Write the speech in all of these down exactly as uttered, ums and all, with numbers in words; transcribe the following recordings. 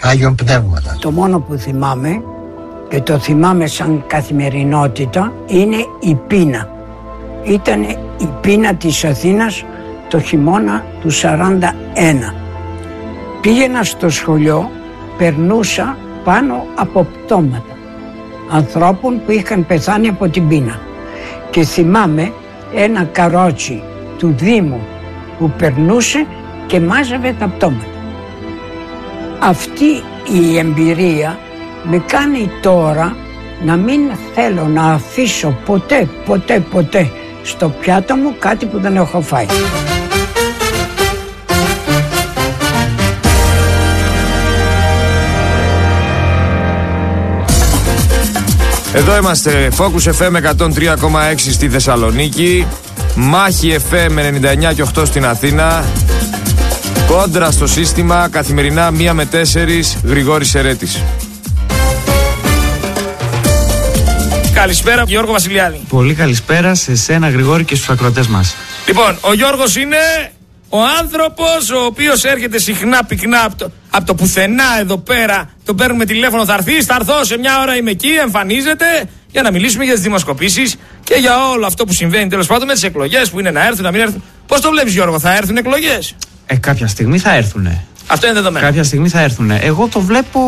Άγιον Πνεύματα. Το μόνο που θυμάμαι, και το θυμάμαι σαν καθημερινότητα, είναι η πείνα. Ήταν η πείνα της Αθήνας το χειμώνα του σαράντα ένα. Πήγαινα στο σχολείο, περνούσα πάνω από πτώματα ανθρώπων που είχαν πεθάνει από την πείνα. Και θυμάμαι ένα καρότσι του Δήμου που περνούσε και μάζευε τα πτώματα. Αυτή η εμπειρία με κάνει τώρα να μην θέλω να αφήσω ποτέ, ποτέ, ποτέ στο πιάτο μου κάτι που δεν έχω φάει. Εδώ είμαστε, Focus εφ εμ εκατόν τρία κόμμα έξι στη Θεσσαλονίκη, Μάχη εφ εμ ενενήντα εννιά και οκτώ στην Αθήνα, Κόντρα στο σύστημα, καθημερινά μία με τέσσερις, Γρηγόρης Ερέτης. Καλησπέρα, Γιώργο Βασιλιάδη. Πολύ καλησπέρα σε σένα, Γρηγόρη, και στους ακροατές μας. Λοιπόν, ο Γιώργος είναι ο άνθρωπος ο οποίος έρχεται συχνά πυκνά από το, από το πουθενά εδώ πέρα. Τον παίρνουμε τηλέφωνο, θα έρθει, θα έρθω, σε μια ώρα είμαι εκεί, εμφανίζεται για να μιλήσουμε για τις δημοσκοπήσεις και για όλο αυτό που συμβαίνει τέλος πάντων με τις εκλογές που είναι να έρθουν, να μην έρθουν. Πώς το βλέπεις, Γιώργο, θα έρθουν εκλογές? Ε, κάποια στιγμή θα έρθουνε. Αυτό είναι δεδομένο. Κάποια στιγμή θα έρθουνε. Εγώ το βλέπω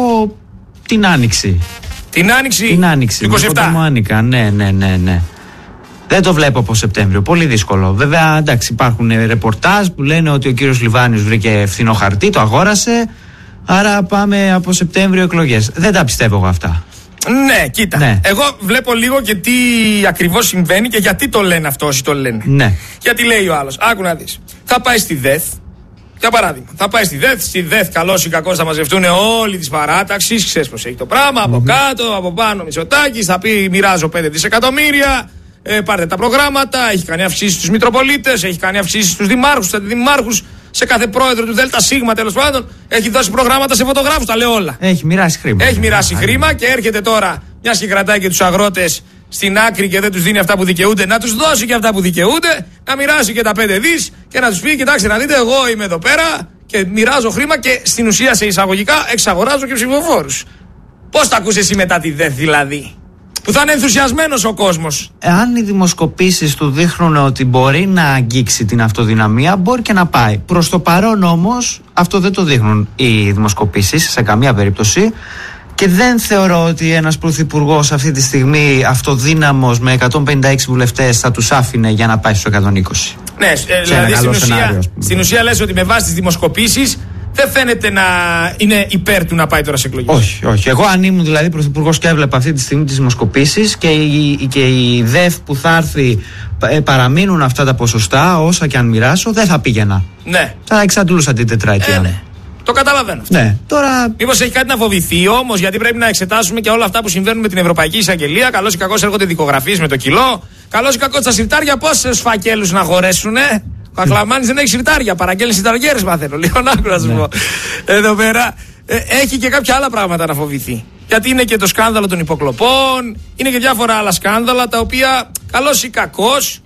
την Άνοιξη. Την Άνοιξη, την Άνοιξη είκοσι επτά. Μου άνοικα, ναι, ναι, ναι, ναι. Δεν το βλέπω από Σεπτέμβριο. Πολύ δύσκολο. Βέβαια, εντάξει, υπάρχουν ρεπορτάζ που λένε ότι ο κύριος Λιβάνιος βρήκε φθηνό χαρτί, το αγόρασε. Άρα πάμε από Σεπτέμβριο εκλογές. Δεν τα πιστεύω εγώ αυτά. Ναι, κοίτα. Ναι. Εγώ βλέπω λίγο και τι ακριβώς συμβαίνει και γιατί το λένε αυτό όσοι το λένε. Ναι. Γιατί λέει ο άλλος, άκου να δεις. Θα πάει στη ΔΕΘ. Για παράδειγμα, θα πάει στη ΔΕΘ, στη ΔΕΘ καλώς ή κακώς θα μαζευτούν όλοι της παράταξης, ξέρεις πως έχει το πράγμα, από mm-hmm. κάτω, από πάνω Μητσοτάκης, θα πει μοιράζω πέντε δισεκατομμύρια, ε, πάρτε τα προγράμματα, έχει κάνει αυξήσεις στους Μητροπολίτες, έχει κάνει αυξήσεις στους δημάρχους, στους αντιδημάρχους, σε κάθε πρόεδρο του ΔΣ τέλος πάντων, έχει δώσει προγράμματα σε φωτογράφους, τα λέω όλα. Έχει μοιράσει χρήμα. Έχει μοιράσει yeah, χρήμα και έρχεται τώρα, μιας και κρατάει και τους αγρότες στην άκρη και δεν τους δίνει αυτά που δικαιούνται, να τους δώσει και αυτά που δικαιούνται, να μοιράσει και τα πέντε δις και να τους πει: κοιτάξτε να δείτε, εγώ είμαι εδώ πέρα και μοιράζω χρήμα και στην ουσία σε εισαγωγικά εξαγοράζω και ψηφοφόρους. Πώς τα ακούς εσύ μετά τη ΔΕΘ δηλαδή, που θα είναι ενθουσιασμένος ο κόσμος? Αν οι δημοσκοπήσεις του δείχνουν ότι μπορεί να αγγίξει την αυτοδυναμία, μπορεί και να πάει. Προς το παρόν όμως αυτό δεν το δείχνουν οι δημοσκοπήσεις σε καμία περίπτωση. Και δεν θεωρώ ότι ένας πρωθυπουργός αυτή τη στιγμή αυτοδύναμος με εκατόν πενήντα έξι βουλευτές θα τους άφηνε για να πάει στους εκατόν είκοσι. Ναι, ε, δηλαδή στην ουσία, στην ουσία λες ότι με βάση τις δημοσκοπήσεις δεν φαίνεται να είναι υπέρ του να πάει τώρα σε εκλογές. Όχι, όχι. Εγώ αν ήμουν δηλαδή πρωθυπουργός και έβλεπα αυτή τη στιγμή τις δημοσκοπήσεις και η, και η ΔΕΘ που θα έρθει ε, παραμείνουν αυτά τα ποσοστά, όσα και αν μοιράσω, δεν θα πήγαινα. Ναι. Θα εξαντλούσα την τετραετία. Ε, ναι. Το καταλαβαίνω αυτό. Ναι, τώρα... Μήπως έχει κάτι να φοβηθεί όμως, γιατί πρέπει να εξετάσουμε και όλα αυτά που συμβαίνουν με την Ευρωπαϊκή Εισαγγελία. Καλώς ή κακώς έρχονται δικογραφίες με το κιλό. Καλώς ή κακώς τα συρτάρια πόσους φακέλους να χωρέσουνε. Ο Ακλαμάνης δεν έχει συρτάρια. Παραγγέλνει συρταριέρες, μαθαίνω. Λίγο να άκου να σου πω. Εδώ πέρα ε, έχει και κάποια άλλα πράγματα να φοβηθεί. Γιατί είναι και το σκάνδαλο των υποκλοπών, είναι και διάφορα άλλα σκάνδαλα τα οποία καλώς ή κακώς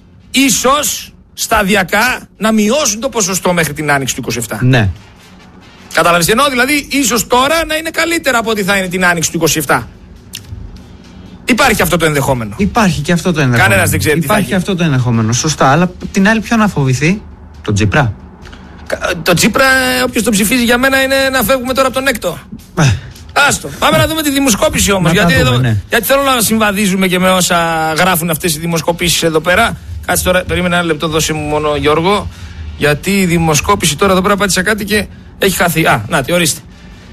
ίσως σταδιακά να μειώσουν το ποσοστό μέχρι την άνοιξη του είκοσι επτά. Ναι. Κατάλαβες τι εννοώ, δηλαδή ίσως τώρα να είναι καλύτερα από ό,τι θα είναι την άνοιξη του είκοσι επτά. Υπάρχει αυτό το ενδεχόμενο. Υπάρχει και αυτό το ενδεχόμενο. Κανένας δεν ξέρει. Υπάρχει τι θα αυτό το ενδεχόμενο. Σωστά. Αλλά την άλλη, ποιο να φοβηθεί? Το Τσίπρα. Το Τσίπρα, όποιος τον ψηφίζει για μένα είναι να φεύγουμε τώρα από τον έκτο. Άστο. Πάμε να δούμε τη δημοσκόπηση όμως. Γιατί, δούμε, εδώ, ναι. γιατί θέλω να συμβαδίζουμε και με όσα γράφουν αυτές οι δημοσκοπήσεις εδώ πέρα. Κάτσε τώρα, περίμενα ένα λεπτό, δώσε μου μόνο Γιώργο. Γιατί η δημοσκόπηση τώρα εδώ πέρα πάτησα κάτι και έχει χαθεί. Α, να τη, ορίστε.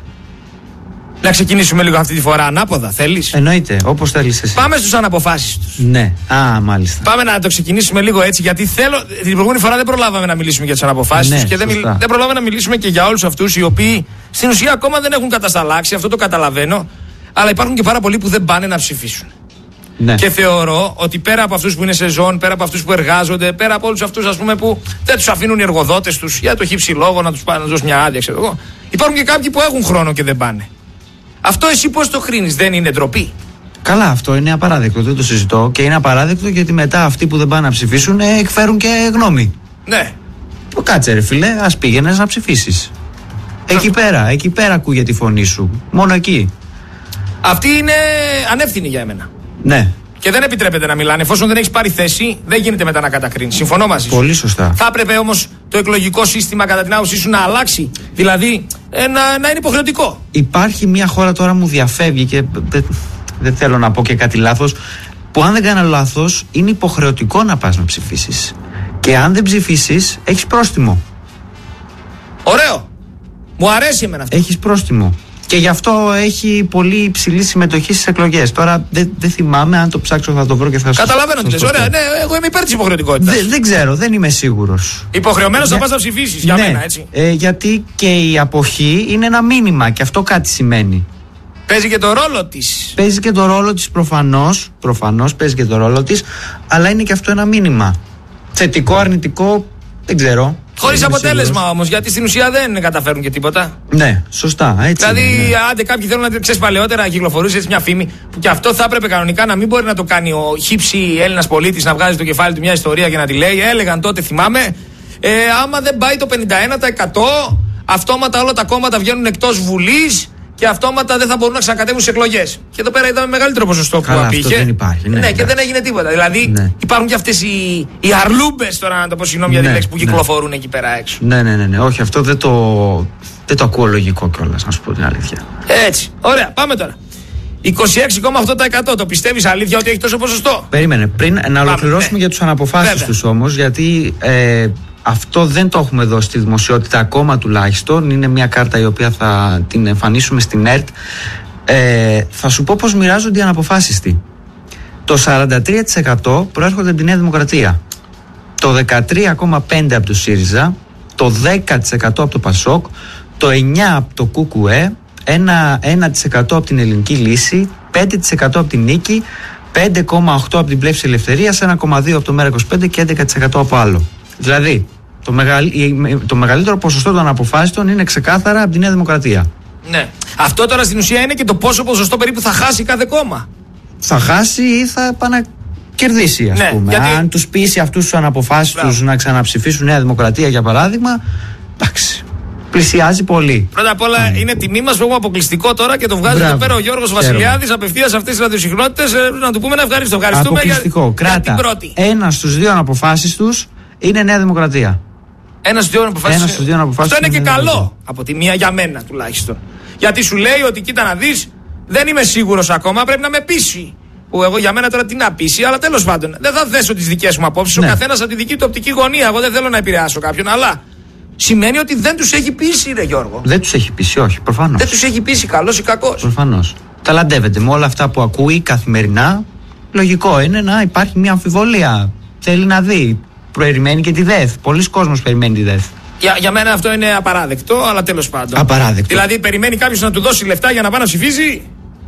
Να ξεκινήσουμε λίγο αυτή τη φορά ανάποδα, θέλεις? Εννοείται, όπως θέλεις εσύ. Πάμε στους αναποφάσεις τους. Ναι, α, μάλιστα. Πάμε να το ξεκινήσουμε λίγο έτσι, γιατί θέλω. Την προηγούμενη φορά δεν προλάβαμε να μιλήσουμε για τις αναποφάσεις ναι, τους και δεν, μιλ... δεν προλάβαμε να μιλήσουμε και για όλους αυτούς οι οποίοι στην ουσία ακόμα δεν έχουν κατασταλάξει, αυτό το καταλαβαίνω. Αλλά υπάρχουν και πάρα πολλοί που δεν πάνε να ψηφίσουν. Ναι. Και θεωρώ ότι πέρα από αυτούς που είναι σεζόν, πέρα από αυτούς που εργάζονται, πέρα από όλους αυτούς ας πούμε που δεν τους αφήνουν οι εργοδότες τους για το χύψη λόγο να τους πάνε να δώσουν μια άδεια, ξέρω εγώ. Υπάρχουν και κάποιοι που έχουν χρόνο και δεν πάνε. Αυτό εσύ πώς το κρίνεις, δεν είναι ντροπή? Καλά, αυτό είναι απαράδεκτο, δεν το συζητώ. Και είναι απαράδεκτο γιατί μετά αυτοί που δεν πάνε να ψηφίσουν ε, εκφέρουν και γνώμη. Ναι. Κάτσε ρε φίλε, ας πήγαινες να ψηφίσεις. Εκεί πέρα, εκεί πέρα ακούγεται η φωνή σου. Μόνο εκεί. Αυτή είναι ανεύθυνη για εμένα. Ναι. Και δεν επιτρέπεται να μιλάνε. Εφόσον δεν έχει πάρει θέση, δεν γίνεται μετά να κατακρίνει. Συμφωνώ μαζί σου. Πολύ σωστά. Θα έπρεπε όμως το εκλογικό σύστημα, κατά την άποψή σου, να αλλάξει. Δηλαδή ε, να, να είναι υποχρεωτικό. Υπάρχει μια χώρα τώρα μου διαφεύγει και δεν, δεν θέλω να πω και κάτι λάθος. Που αν δεν κάνω λάθος, είναι υποχρεωτικό να πας να ψηφίσεις. Και αν δεν ψηφίσεις, έχεις πρόστιμο. Ωραίο. Μου αρέσει εμένα αυτό. Έχεις πρόστιμο. Και γι' αυτό έχει πολύ υψηλή συμμετοχή στις εκλογές. Τώρα δεν δε θυμάμαι, αν το ψάξω θα το βρω και θα σου. Καταλαβαίνω τι λες. Ωραία, ναι, εγώ είμαι υπέρ της υποχρεωτικότητας. Δε, δεν ξέρω, δεν είμαι σίγουρος. Υποχρεωμένος για... να πας να ψηφίσεις για ναι, μένα, έτσι. Ε, γιατί και η αποχή είναι ένα μήνυμα και αυτό κάτι σημαίνει. Παίζει και το ρόλο της. Παίζει και το ρόλο της προφανώς. Προφανώς παίζει και το ρόλο της, αλλά είναι και αυτό ένα μήνυμα. Θετικό, αρνητικό, δεν ξέρω. Χωρίς αποτέλεσμα όμως, γιατί στην ουσία δεν καταφέρουν και τίποτα. Ναι, σωστά. Έτσι δηλαδή, είναι, ναι. άντε κάποιοι θέλουν να ξέρεις παλαιότερα να κυκλοφορούσε έτσι μια φήμη που και αυτό θα έπρεπε κανονικά να μην μπορεί να το κάνει ο χύψη Έλληνας πολίτης, να βγάζει το κεφάλι του μια ιστορία και να τη λέει. Έλεγαν τότε, θυμάμαι, ε, άμα δεν πάει το πενήντα ένα τοις εκατό, αυτόματα όλα τα κόμματα βγαίνουν εκτός Βουλής. Και αυτόματα δεν θα μπορούν να ξανακατέβουν σε εκλογές. Και εδώ πέρα είδαμε μεγαλύτερο ποσοστό Καλά, που απήχε. Αυτό δεν υπάρχει. Ναι, ναι, και δεν έγινε τίποτα. Δηλαδή ναι. υπάρχουν και αυτές οι, οι αρλούμπες, τώρα να το πω συγγνώμη για τη ναι, λέξη, που ναι. κυκλοφορούν εκεί πέρα έξω. Ναι, ναι, ναι, ναι. Όχι, αυτό δεν το, δεν το ακούω λογικό κιόλας, να σου πω την αλήθεια. Έτσι. Ωραία, πάμε τώρα. είκοσι έξι κόμμα οκτώ τοις εκατό. Το πιστεύεις αλήθεια ότι έχει τόσο ποσοστό? Περίμενε. Πριν να ολοκληρώσουμε ναι. για τους αναποφάσεις τους όμως, γιατί ε, αυτό δεν το έχουμε δώσει στη δημοσιότητα ακόμα τουλάχιστον. Είναι μια κάρτα η οποία θα την εμφανίσουμε στην ΕΡΤ. Ε, θα σου πω πώς μοιράζονται οι αναποφάσιστοι. Το σαράντα τρία τοις εκατό προέρχονται από τη Νέα Δημοκρατία. Το δεκατρία κόμμα πέντε τοις εκατό από το ΣΥΡΙΖΑ. Το δέκα τοις εκατό από το ΠΑΣΟΚ. Το εννιά τοις εκατό από το ΚΚΕ. ένα τοις εκατό από την Ελληνική Λύση. πέντε τοις εκατό από την Νίκη. πέντε κόμμα οκτώ τοις εκατό από την Πλεύση Ελευθερίας. ένα κόμμα δύο τοις εκατό από το ΜέΡΑ είκοσι πέντε και έντεκα τοις εκατό από άλλο. Δηλαδή, το, μεγαλ... το μεγαλύτερο ποσοστό των αποφάσεων είναι ξεκάθαρα από τη Νέα Δημοκρατία. Ναι. Αυτό τώρα στην ουσία είναι και το πόσο ποσοστό περίπου θα χάσει κάθε κόμμα. Θα χάσει ή θα επανακερδίσει, ας ναι, πούμε. γιατί... Αν τους πείσει αυτούς τους αναποφάσιστους να ξαναψηφίσουν Νέα Δημοκρατία, για παράδειγμα, εντάξει. Πλησιάζει πολύ. Πρώτα απ' όλα mm. είναι τιμή μας που έχουμε αποκλειστικό τώρα και το βγάζει εδώ πέρα ο Γιώργος Βασιλιάδης απευθείας σε αυτές τις ραδιοσυχνότητες. Να του πούμε να ευχαριστώ. Ευχαριστούμε αποκλειστικό. για, Κράτα. για την πρώτη. Ένα στους δύο αναποφάσιστους είναι Νέα Δημοκρατία. Ένα στους δύο αναποφάσιστους. Αυτό είναι και καλό από τη μία για μένα τουλάχιστον. Γιατί σου λέει ότι κοίτα να δεις, δεν είμαι σίγουρος ακόμα, πρέπει να με πείσει. Που εγώ για μένα τώρα τι να πείσει, αλλά τέλος πάντων δεν θα θέσω τις δικές μου απόψεις. Ναι. Ο καθένας από τη δική του οπτική γωνία. Εγώ δεν θέλω να επηρεάσω κάποιον, αλλά σημαίνει ότι δεν τους έχει πείσει, ρε Γιώργο. Δεν τους έχει πείσει, όχι, προφανώς. Δεν τους έχει πείσει, καλός ή κακός. Προφανώς. Ταλαντεύεται με όλα αυτά που ακούει καθημερινά. Λογικό είναι να υπάρχει μια αμφιβολία. Θέλει να δει. Περιμένει και τη ΔΕΘ. Πολλοί κόσμος περιμένει τη ΔΕΘ. Για, για μένα αυτό είναι απαράδεκτο, αλλά τέλος πάντων. Απαράδεκτο. Δηλαδή, περιμένει κάποιος να του δώσει λεφτά για να πάει να ψηφίζει.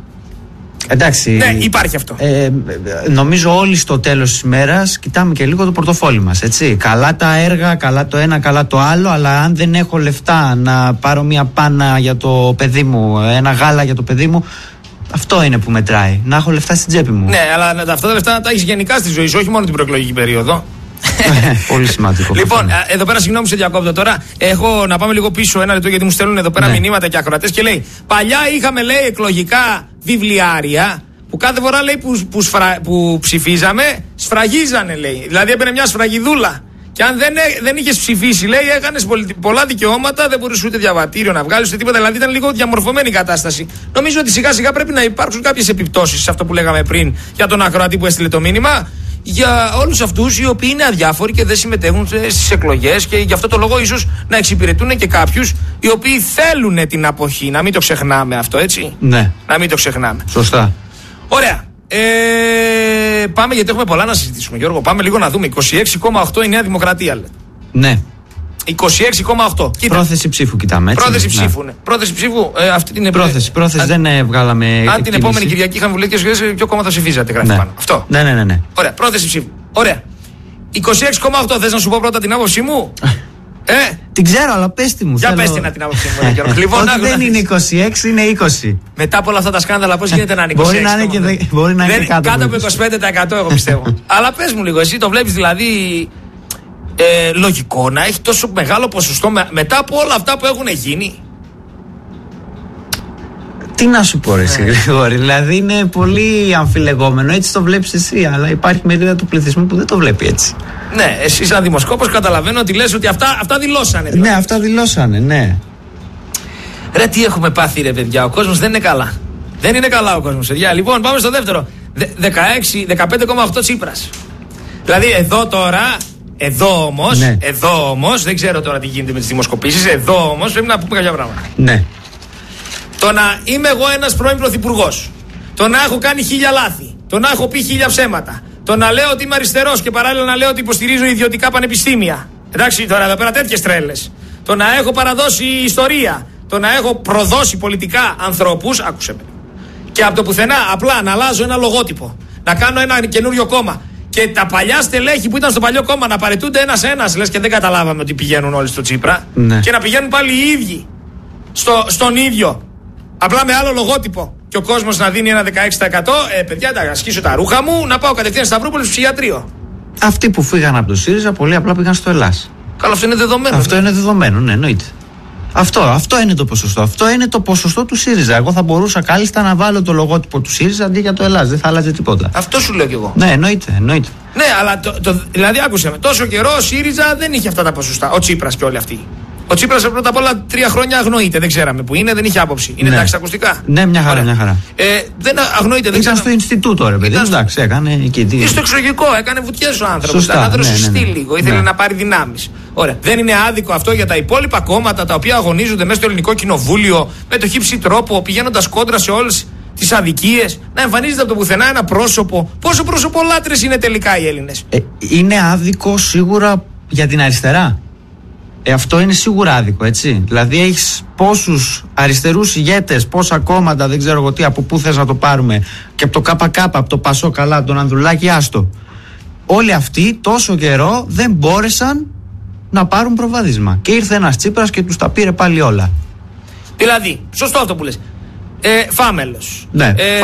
Εντάξει. Ναι, υπάρχει αυτό. Ε, νομίζω όλοι στο τέλος της ημέρας κοιτάμε και λίγο το πορτοφόλι μας. Έτσι. Καλά τα έργα, καλά το ένα, καλά το άλλο. Αλλά αν δεν έχω λεφτά να πάρω μια πάνα για το παιδί μου, ένα γάλα για το παιδί μου, αυτό είναι που μετράει. Να έχω λεφτά στην τσέπη μου. Ναι, αλλά αυτά τα λεφτά τα έχεις γενικά στη ζωή σου, όχι μόνο την προεκλογική περίοδο. Πολύ σημαντικό. Λοιπόν, εδώ πέρα, συγγνώμη σε διακόπτω τώρα. Έχω να πάμε λίγο πίσω ένα λεπτό γιατί μου στέλνουν εδώ πέρα ναι. μηνύματα και ακροατές και λέει: παλιά είχαμε, λέει, εκλογικά βιβλιάρια που κάθε φορά, λέει, που, που, σφρα, που ψηφίζαμε, σφραγίζανε, λέει. Δηλαδή έπαιρνε μια σφραγιδούλα. Και αν δεν, δεν είχε ψηφίσει, λέει, έκανε πολλά δικαιώματα, δεν μπορούσε ούτε διαβατήριο να βγάλει ούτε τίποτα. Δηλαδή ήταν λίγο διαμορφωμένη η κατάσταση. Νομίζω ότι σιγά σιγά πρέπει να υπάρξουν κάποιες επιπτώσεις σε αυτό που λέγαμε πριν για τον ακροατή που έστειλε το μήνυμα. Για όλους αυτούς οι οποίοι είναι αδιάφοροι και δεν συμμετέχουν στις εκλογές και γι' αυτό το λόγο ίσως να εξυπηρετούν και κάποιους οι οποίοι θέλουν την αποχή. Να μην το ξεχνάμε αυτό, έτσι. Ναι. Να μην το ξεχνάμε. Σωστά. Ωραία. Ε, πάμε γιατί έχουμε πολλά να συζητήσουμε, Γιώργο. Πάμε λίγο να δούμε. είκοσι έξι κόμμα οκτό η Νέα Δημοκρατία, λέτε. Ναι. είκοσι έξι κόμμα οκτώ. Κοίτα. Πρόθεση ψήφου, κοιτάμε. Έτσι, πρόθεση ναι. ψήφου, ναι. Πρόθεση ψήφου, ε, αυτή την Πρόθεση, πρόθεση αν, δεν βγάλαμε. Αν εκτίμηση. την επόμενη Κυριακή είχαμε βουλευτικές εκλογές, ποιο κόμμα θα ψηφίζατε, γράφει ναι. πάνω. Αυτό. Ναι, ναι, ναι, ναι. Ωραία, πρόθεση ψήφου. Ωραία. είκοσι έξι κόμμα οκτώ, θες να σου πω πρώτα την άποψή μου. Ε, την ξέρω, αλλά πες τη μου. Για θέλω... πες την, την άποψή μου, Γιώργο. Λοιπόν, ότι δεν είναι είκοσι έξι, είναι είκοσι. Μετά από όλα αυτά τα σκάνδαλα, πώς γίνεται να είναι είκοσι έξι. Μπορεί να είναι και, δε... μπορεί να είναι δεν, κάτω, κάτω από είκοσι πέντε τοις εκατό, εγώ πιστεύω. Αλλά πες μου λίγο, εσύ το βλέπεις δηλαδή ε, λογικό να έχει τόσο μεγάλο ποσοστό με, μετά από όλα αυτά που έχουν γίνει. Τι να σου πω, ρε εσύ, Γρηγόρη, δηλαδή είναι πολύ αμφιλεγόμενο. Έτσι το βλέπεις εσύ, αλλά υπάρχει μερίδα του πληθυσμού που δεν το βλέπει έτσι. Ναι, εσύ σαν δημοσκόπος καταλαβαίνω ότι λες ότι αυτά, αυτά δηλώσανε. Δηλαδή. Ναι, αυτά δηλώσανε, ναι. Ρε, τι έχουμε πάθει, ρε παιδιά, ο κόσμος δεν είναι καλά. Δεν είναι καλά ο κόσμος, παιδιά. Λοιπόν, πάμε στο δεύτερο. δεκαέξι, δεκαπέντε κόμμα οκτώ Τσίπρας. Δηλαδή εδώ τώρα, εδώ όμως, ναι. εδώ όμως, δεν ξέρω τώρα τι γίνεται με τις δημοσκοπήσεις, εδώ όμως πρέπει να πούμε κάποια πράγματα. Ναι. Το να είμαι εγώ ένας πρώην πρωθυπουργός, το να έχω κάνει χίλια λάθη, το να έχω πει χίλια ψέματα, το να λέω ότι είμαι αριστερός και παράλληλα να λέω ότι υποστηρίζω ιδιωτικά πανεπιστήμια. Εντάξει, τώρα εδώ πέρα τέτοιες τρέλες. Το να έχω παραδώσει ιστορία, το να έχω προδώσει πολιτικά ανθρώπους, άκουσε με. Και από το πουθενά απλά να αλλάζω ένα λογότυπο, να κάνω ένα καινούριο κόμμα. Και τα παλιά στελέχη που ήταν στο παλιό κόμμα να παραιτούνται ένας-ένας, λες και δεν καταλάβαμε ότι πηγαίνουν όλοι στο Τσίπρα. Ναι. Και να πηγαίνουν πάλι οι ίδιοι στο, στον ίδιο. Απλά με άλλο λογότυπο. Και ο κόσμος να δίνει ένα δεκαέξι τοις εκατό. Ε, παιδιά, να ασκήσω τα ρούχα μου, να πάω κατευθείαν στα Σταυρούπολη στο ψυχιατρίο. Αυτοί που φύγαν από το ΣΥΡΙΖΑ πολύ απλά πήγαν στο ΕΛΑΣ. Καλά, αυτό είναι δεδομένο. Αυτό ναι. είναι δεδομένο, ναι, εννοείται. Αυτό, αυτό είναι το ποσοστό. Αυτό είναι το ποσοστό του ΣΥΡΙΖΑ. Εγώ θα μπορούσα κάλλιστα να βάλω το λογότυπο του ΣΥΡΙΖΑ αντί για το ΕΛΑΣ. Δεν θα άλλαζε τίποτα. Αυτό σου λέω κι εγώ. Ναι, εννοείται, εννοείται. Ναι, αλλά το, το, δηλαδή άκουσε με. Τόσο καιρό ο ΣΥΡΙΖΑ δεν είχε αυτά τα ποσοστά. Ο Τσίπρας και όλοι αυτοί. Ο Τσίπρας πρώτα απ' όλα τρία χρόνια αγνοείται. Δεν ξέραμε που είναι, δεν είχε άποψη. Είναι ναι. εντάξει ακουστικά. Ναι, μια χαρά, μια χαρά. Ε, δεν αγνοείται, δεν Ήταν στο Ινστιτούτο, ρε παιδί. Εντάξει, έκανε εκεί. Ή στο εξωτερικό, έκανε βουτιές ο άνθρωπος. Ήταν άντρος ναι, ναι, ναι. στυλ λίγο. Ήθελε ναι. να πάρει δυνάμεις. Ωραία. Δεν είναι άδικο αυτό για τα υπόλοιπα κόμματα τα οποία αγωνίζονται μέσα στο ελληνικό κοινοβούλιο με το χύψη τρόπο, πηγαίνοντας κόντρα σε όλες τις αδικίες, να εμφανίζεται από το πουθενά ένα πρόσωπο. Πόσο προσωπολάτρες είναι τελικά οι Έλληνες. Ε, είναι άδικο σίγουρα για την αριστερά. Ε, αυτό είναι σίγουρα άδικο, έτσι. Δηλαδή έχεις πόσους αριστερούς ηγέτες, πόσα κόμματα, δεν ξέρω εγώ τι, από πού θες να το πάρουμε, και από το ΚΚ, από το Πασό, καλά, από τον Ανδρουλάκη, άστο. Όλοι αυτοί τόσο καιρό δεν μπόρεσαν να πάρουν προβάδισμα. Και ήρθε ένας Τσίπρας και τους τα πήρε πάλι όλα. Δηλαδή, σωστό αυτό που λες. Ε, Φάμελος. Ναι, ε,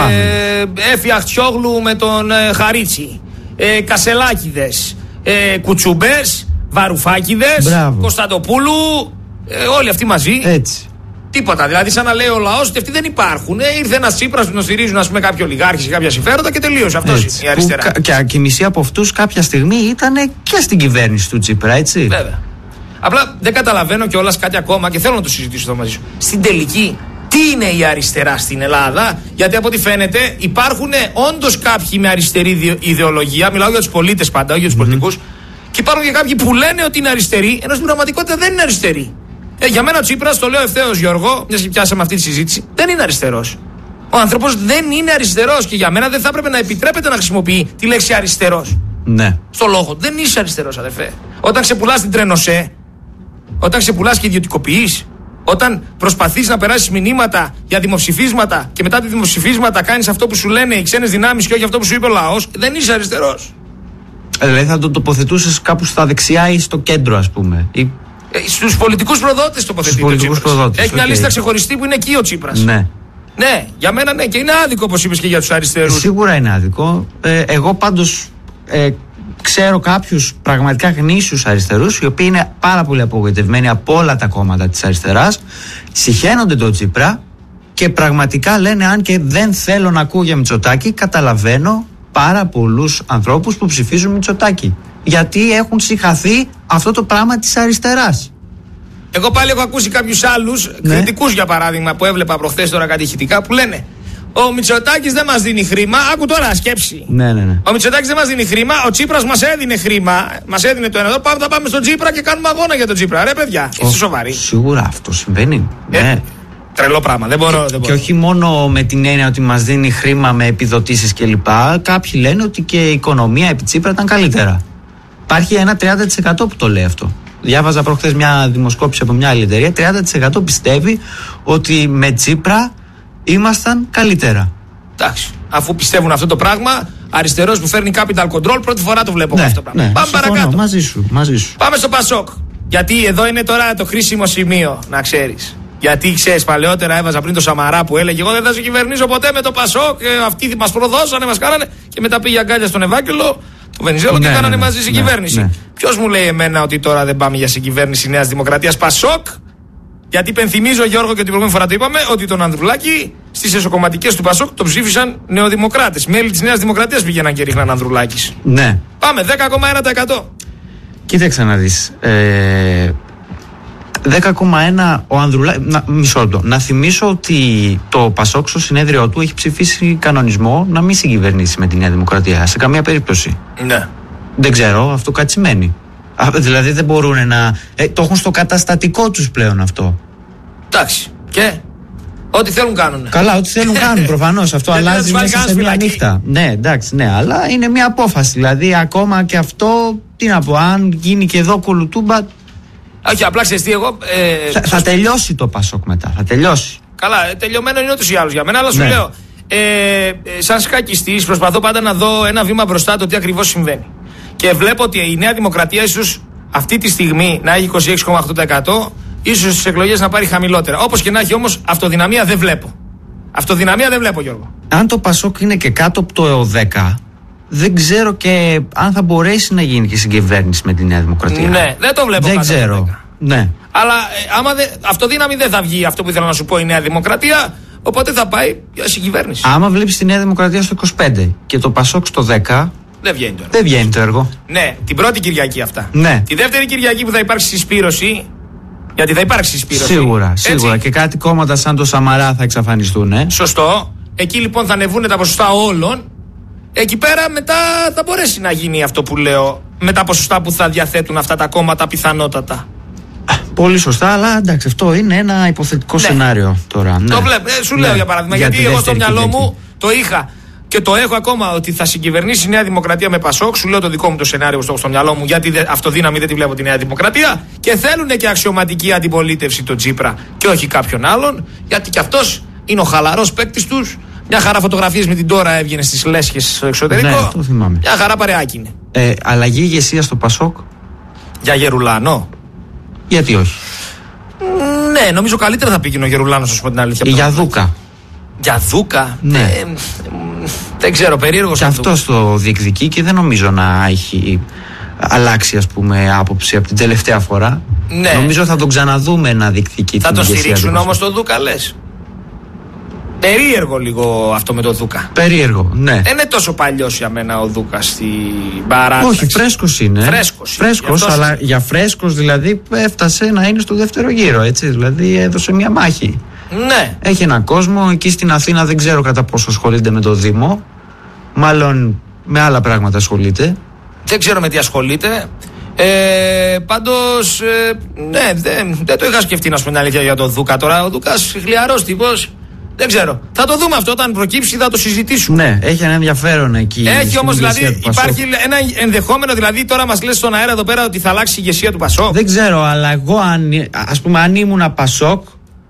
Έφη Αχτιόγλου με τον ε, Χαρίτσι. Ε, Κασελάκηδες. Ε, Κουτσουμπές. Βαρουφάκηδες, Κωνσταντοπούλου, ε, όλοι αυτοί μαζί. Έτσι. Τίποτα. Δηλαδή, σαν να λέει ο λαός ότι αυτοί δεν υπάρχουν. Ε, ήρθε ένας Τσίπρας που τον στηρίζουν, ας πούμε, κάποιοι ολιγάρχες και κάποια συμφέροντα και τελείωσε. Αυτός είναι η αριστερά. Που, και, και η μισή από αυτούς κάποια στιγμή ήταν και στην κυβέρνηση του Τσίπρα, έτσι. Βέβαια. Απλά δεν καταλαβαίνω κιόλας κάτι ακόμα και θέλω να το συζητήσω εδώ μαζί σου. Στην τελική, τι είναι η αριστερά στην Ελλάδα, γιατί από ό,τι φαίνεται υπάρχουν όντως κάποιοι με αριστερή ιδεολογία. Μιλάω για τους πολίτες πάντα, όχι για τους mm-hmm. πολιτικούς. Και υπάρχουν και κάποιοι που λένε ότι είναι αριστεροί, ενώ στην πραγματικότητα δεν είναι αριστεροί. Ε, για μένα ο Τσίπρας, το λέω ευθέως Γιώργο, μιας και πιάσαμε αυτή τη συζήτηση, δεν είναι αριστερός. Ο άνθρωπος δεν είναι αριστερός και για μένα δεν θα έπρεπε να επιτρέπεται να χρησιμοποιεί τη λέξη αριστερός. Ναι. Στο λόγο. Δεν είσαι αριστερός, αδερφέ. Όταν ξεπουλάς την Τρενοσέ, όταν ξεπουλάς και ιδιωτικοποιείς, όταν προσπαθείς να περάσεις μηνύματα για δημοψηφίσματα και μετά τη δημοψηφίσματα κάνεις αυτό που σου λένε οι ξένες δυνάμεις και όχι αυτό που σου είπε ο λαός, δεν είσαι αριστερός. Δηλαδή θα το τοποθετούσες κάπου στα δεξιά ή στο κέντρο, ας πούμε. Ή... Ε, στους πολιτικούς προδότες τοποθετείται ο Τσίπρας. Προδότες, έχει okay. μια λίστα ξεχωριστή που είναι εκεί ο Τσίπρας. Ναι. Ναι, για μένα ναι, και είναι άδικο όπως είπες και για τους αριστερούς. Ε, σίγουρα είναι άδικο. Ε, εγώ πάντως ε, ξέρω κάποιους πραγματικά γνήσιους αριστερούς, οι οποίοι είναι πάρα πολύ απογοητευμένοι από όλα τα κόμματα της αριστεράς, συχαίνονται τον Τσίπρα και πραγματικά λένε, αν και δεν θέλω να ακούω για Μητσοτάκη, καταλαβαίνω πάρα πολλούς ανθρώπους που ψηφίζουν Μητσοτάκη. Γιατί έχουν συχαθεί αυτό το πράγμα της αριστεράς. Εγώ πάλι έχω ακούσει κάποιους άλλους, ναι. κριτικούς για παράδειγμα, που έβλεπα προχθές τώρα κάτι ηχητικά, που λένε ο Μητσοτάκης δεν μας δίνει χρήμα. Άκου τώρα σκέψη. Ναι, ναι, ναι. Ο Μητσοτάκης δεν μας δίνει χρήμα, ο Τσίπρας μας έδινε χρήμα. Μας έδινε το ένα εδώ. Πάμε, θα πάμε στον Τσίπρα και κάνουμε αγώνα για τον Τσίπρα. Ρε παιδιά, είστε σοβαροί. Σίγουρα αυτό συμβαίνει. Ε, ναι. Τρελό πράγμα. Δεν μπορώ, δεν μπορώ. Και όχι μόνο με την έννοια ότι μας δίνει χρήμα με επιδοτήσεις κλπ. Κάποιοι λένε ότι και η οικονομία επί Τσίπρα ήταν καλύτερα. Υπάρχει ένα τριάντα τοις εκατό που το λέει αυτό. Διάβαζα προχθές μια δημοσκόπηση από μια άλλη εταιρεία. τριάντα τοις εκατό πιστεύει ότι με Τσίπρα ήμασταν καλύτερα. Εντάξει. Αφού πιστεύουν αυτό το πράγμα, αριστερός που φέρνει capital control, πρώτη φορά το βλέπω ναι, αυτό το πράγμα. Ναι, πάμε συμφωνώ, παρακάτω. Μαζί σου, μαζί σου. Πάμε στο Πασόκ. Γιατί εδώ είναι τώρα το χρήσιμο σημείο, να ξέρεις. Γιατί ξέρεις, παλαιότερα έβαζα πριν το Σαμαρά που έλεγε: εγώ δεν θα σε κυβερνήσω ποτέ με το Πασόκ. Ε, αυτοί μας προδώσανε, μας κάνανε. Και μετά πήγε αγκάλια στον Ευάγγελο, τον Βενιζέλο, ναι, και κάνανε ναι, μαζί συγκυβέρνηση. Ναι, ναι. Ποιος μου λέει εμένα ότι τώρα δεν πάμε για συγκυβέρνηση Νέας Δημοκρατίας? Πασόκ. Γιατί υπενθυμίζω, Γιώργο, και την προηγούμενη φορά το είπαμε, ότι τον Ανδρουλάκη στις εσωκομματικές του Πασόκ το ψήφισαν νεοδημοκράτες. Μέλη της Νέας Δημοκρατίας πήγαιναν και ρίχναν Ανδρουλάκης. Ναι. Πάμε, δέκα κόμμα ένα τοις εκατό. Κοίταξε να δεις. Ε, δέκα κόμμα ένα ο Ανδρουλάκης. Μισό λεπτό. Να θυμίσω ότι το Πασόκ στο συνέδριό του έχει ψηφίσει κανονισμό να μην συγκυβερνήσει με τη Νέα Δημοκρατία. Σε καμία περίπτωση. Ναι. Δεν ξέρω, αυτό κάτι σημαίνει. Α, δηλαδή δεν μπορούν να. Ε, το έχουν στο καταστατικό τους πλέον αυτό. Εντάξει. Και. Ό,τι θέλουν κάνουν. Καλά, ό,τι θέλουν κάνουν προφανώς. Αυτό αλλάζει μέσα σε μια νύχτα. Ναι, εντάξει, ναι, αλλά είναι μια απόφαση. Δηλαδή, ακόμα και αυτό, τι να πω, αν γίνει και εδώ κολουτούμπα. Όχι, απλά ξέρεις τι, εγώ. Ε, θα, θα τελειώσει το Πασόκ μετά. Θα τελειώσει. Καλά, τελειωμένο είναι ούτως ή άλλως για μένα, αλλά σου Ναι. λέω. Ε, ε, σαν σκακιστής, προσπαθώ πάντα να δω ένα βήμα μπροστά το τι ακριβώς συμβαίνει. Και βλέπω ότι η Νέα Δημοκρατία ίσως αυτή τη στιγμή να έχει είκοσι έξι κόμμα οκτώ τοις εκατό, ίσως στις εκλογές να πάρει χαμηλότερα. Όπως και να έχει όμως, αυτοδυναμία δεν βλέπω. Αυτοδυναμία δεν βλέπω, Γιώργο. Αν το Πασόκ είναι και κάτω από το δέκα, δεν ξέρω και αν θα μπορέσει να γίνει και συγκυβέρνηση με τη Νέα Δημοκρατία. Ναι, δεν το βλέπω. Δεν κάτω από το ξέρω. δέκα. Ναι. Αλλά ε, άμα δε, αυτοδύναμη δεν θα βγει αυτό που ήθελα να σου πω η Νέα Δημοκρατία, οπότε θα πάει για συγκυβέρνηση. Άμα βλέπεις τη Νέα Δημοκρατία στο είκοσι πέντε και το Πασόκ στο δέκα, Δεν βγαίνει τώρα. δεν βγαίνει το έργο. Ναι, την πρώτη Κυριακή αυτά. Ναι. Τη δεύτερη Κυριακή που θα υπάρξει συσπήρωση. Γιατί θα υπάρξει συσπήρωση. Σίγουρα, έτσι. σίγουρα. Και κάτι κόμματα σαν το Σαμαρά θα εξαφανιστούν, ε. Σωστό. Εκεί λοιπόν θα ανεβούν τα ποσοστά όλων. Εκεί πέρα μετά θα μπορέσει να γίνει αυτό που λέω. Με τα ποσοστά που θα διαθέτουν αυτά τα κόμματα πιθανότατα. Πολύ σωστά, αλλά εντάξει, αυτό είναι ένα υποθετικό Ναι. σενάριο τώρα. Ναι. Το βλέπω. Ε, σου Ναι. λέω για παράδειγμα. Για γιατί τη εγώ στο δεύτερη μυαλό Κυριακή. μου το είχα. Και το έχω ακόμα ότι θα συγκυβερνήσει η Νέα Δημοκρατία με Πασόκ. Σου λέω το δικό μου το σενάριο στο, στο μυαλό μου, γιατί δε, αυτοδύναμη δεν τη βλέπω τη Νέα Δημοκρατία. Και θέλουν και αξιωματική αντιπολίτευση τον Τσίπρα και όχι κάποιον άλλον. Γιατί κι αυτό είναι ο χαλαρός παίκτης τους. Μια χαρά φωτογραφίες με την Τώρα έβγαινε στις λέσχες στο εξωτερικό. Ναι, το θυμάμαι. Μια χαρά παρεάκι είναι. Ε, αλλαγή ηγεσία στο Πασόκ, Για Γερουλάνο. γιατί όχι. Ναι, νομίζω καλύτερα θα πήγαινε ο Γερουλάνος, να σου πω την αλήθεια. Ή για Δούκα. Για Δούκα. Ναι. Ε, ε, δεν ξέρω, περίεργος Και αυτό το διεκδικεί και δεν νομίζω να έχει αλλάξει, ας πούμε, άποψη από την τελευταία φορά. Ναι. Νομίζω θα τον ξαναδούμε να διεκδικεί Θα την τον ηγεσία στηρίξουν του όμως τον Δούκα, λες. Περίεργο λίγο αυτό με τον Δούκα. Περίεργο, ναι. Δεν είναι τόσο παλιός για μένα ο Δούκας στην παράταξη. Όχι, φρέσκος είναι. Φρέσκος είναι. Φρέσκος, Γι' αυτό αλλά σου- για φρέσκος δηλαδή έφτασε να είναι στο δεύτερο γύρο, έτσι. Δηλαδή έδωσε μια μάχη. Ναι. Έχει έναν κόσμο, εκεί στην Αθήνα δεν ξέρω κατά πόσο ασχολείται με το Δήμο. Μάλλον με άλλα πράγματα ασχολείται. Δεν ξέρω με τι ασχολείται. Ε, πάντως, ε, ναι, δεν, δεν το είχα σκεφτεί να σου πω την αλήθεια για τον Δούκα τώρα. Ο Δούκας χλιαρός τύπος. Δεν ξέρω. Θα το δούμε αυτό όταν προκύψει, θα το συζητήσουμε. Ναι, έχει ένα ενδιαφέρον εκεί. Έχει στην όμως ηγεσία δηλαδή, του Πασόκ. υπάρχει ένα ενδεχόμενο, δηλαδή τώρα μας λες στον αέρα εδώ πέρα ότι θα αλλάξει η ηγεσία του Πασόκ. Δεν ξέρω, αλλά εγώ αν, ας πούμε, αν ήμουν Πασόκ,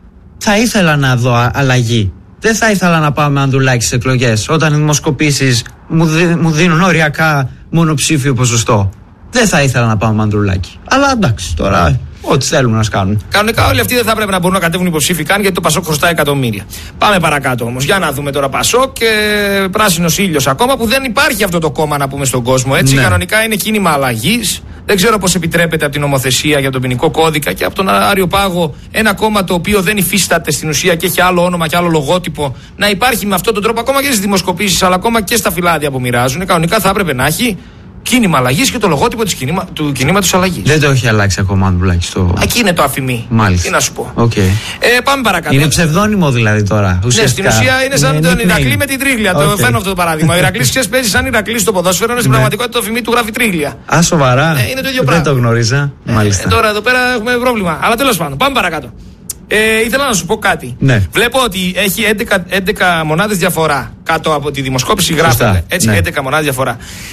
θα ήθελα να δω α- αλλαγή. Δεν θα ήθελα να πάμε Ανδρουλάκη στις εκλογές όταν οι δημοσκοπήσεις μου, δι- μου δίνουν οριακά μονοψήφιο ποσοστό. Δεν θα ήθελα να πάμε Ανδρουλάκη. Αλλά εντάξει, τώρα ό,τι θέλουν να κάνουν. Κανονικά όλοι αυτοί δεν θα πρέπει να μπορούν να κατέβουν υποψήφοι καν, γιατί το Πασόκ χρωστάει εκατομμύρια. Πάμε παρακάτω όμως. Για να δούμε τώρα Πασόκ και πράσινος ήλιος ακόμα, που δεν υπάρχει αυτό το κόμμα να πούμε στον κόσμο. Έτσι, Ναι. κανονικά είναι κίνημα αλλαγής. Δεν ξέρω πώς επιτρέπεται από την νομοθεσία για τον ποινικό κώδικα και από τον Άριο Πάγο ένα κόμμα το οποίο δεν υφίσταται στην ουσία και έχει άλλο όνομα και άλλο λογότυπο να υπάρχει με αυτόν τον τρόπο ακόμα και στις δημοσκοπήσεις, αλλά ακόμα και στα φυλάδια που μοιράζουν. Κανονικά θα έπρεπε να έχει κίνημα αλλαγής και το λογότυπο της κινήμα, του κινήματος αλλαγής. Δεν το έχει αλλάξει ακόμα ο Ανδρουλάκη στο. Εκεί είναι το αφημί. Μάλιστα. Τι να σου πω. Okay. Ε, πάμε παρακάτω. Είναι ψευδόνυμο δηλαδή τώρα. Ναι, στην ουσία είναι σαν τον nickname. Ηρακλή με την τρίγλια. Το Okay. φέρνω αυτό το παράδειγμα. Ο Ηρακλής ξέρεις παίζει σαν Ηρακλή στο ποδόσφαιρο, ενώ στην Ναι. πραγματικότητα το αφημί του γράφει τρίγλια. Α, σοβαρά. Ε, είναι το ίδιο Δεν πράγμα. το γνωρίζα. Μάλιστα. Ε, τώρα εδώ πέρα έχουμε πρόβλημα. Αλλά τέλος πάντων, πάμε παρακάτω. Ε, ήθελα να σου πω κάτι. Ναι. Βλέπω ότι έχει έντεκα, έντεκα μονάδες διαφορά κάτω από τη δημοσκόπηση. Σωστά, Γράφεται. Έτσι, ναι. έντεκα μονάδες διαφορά.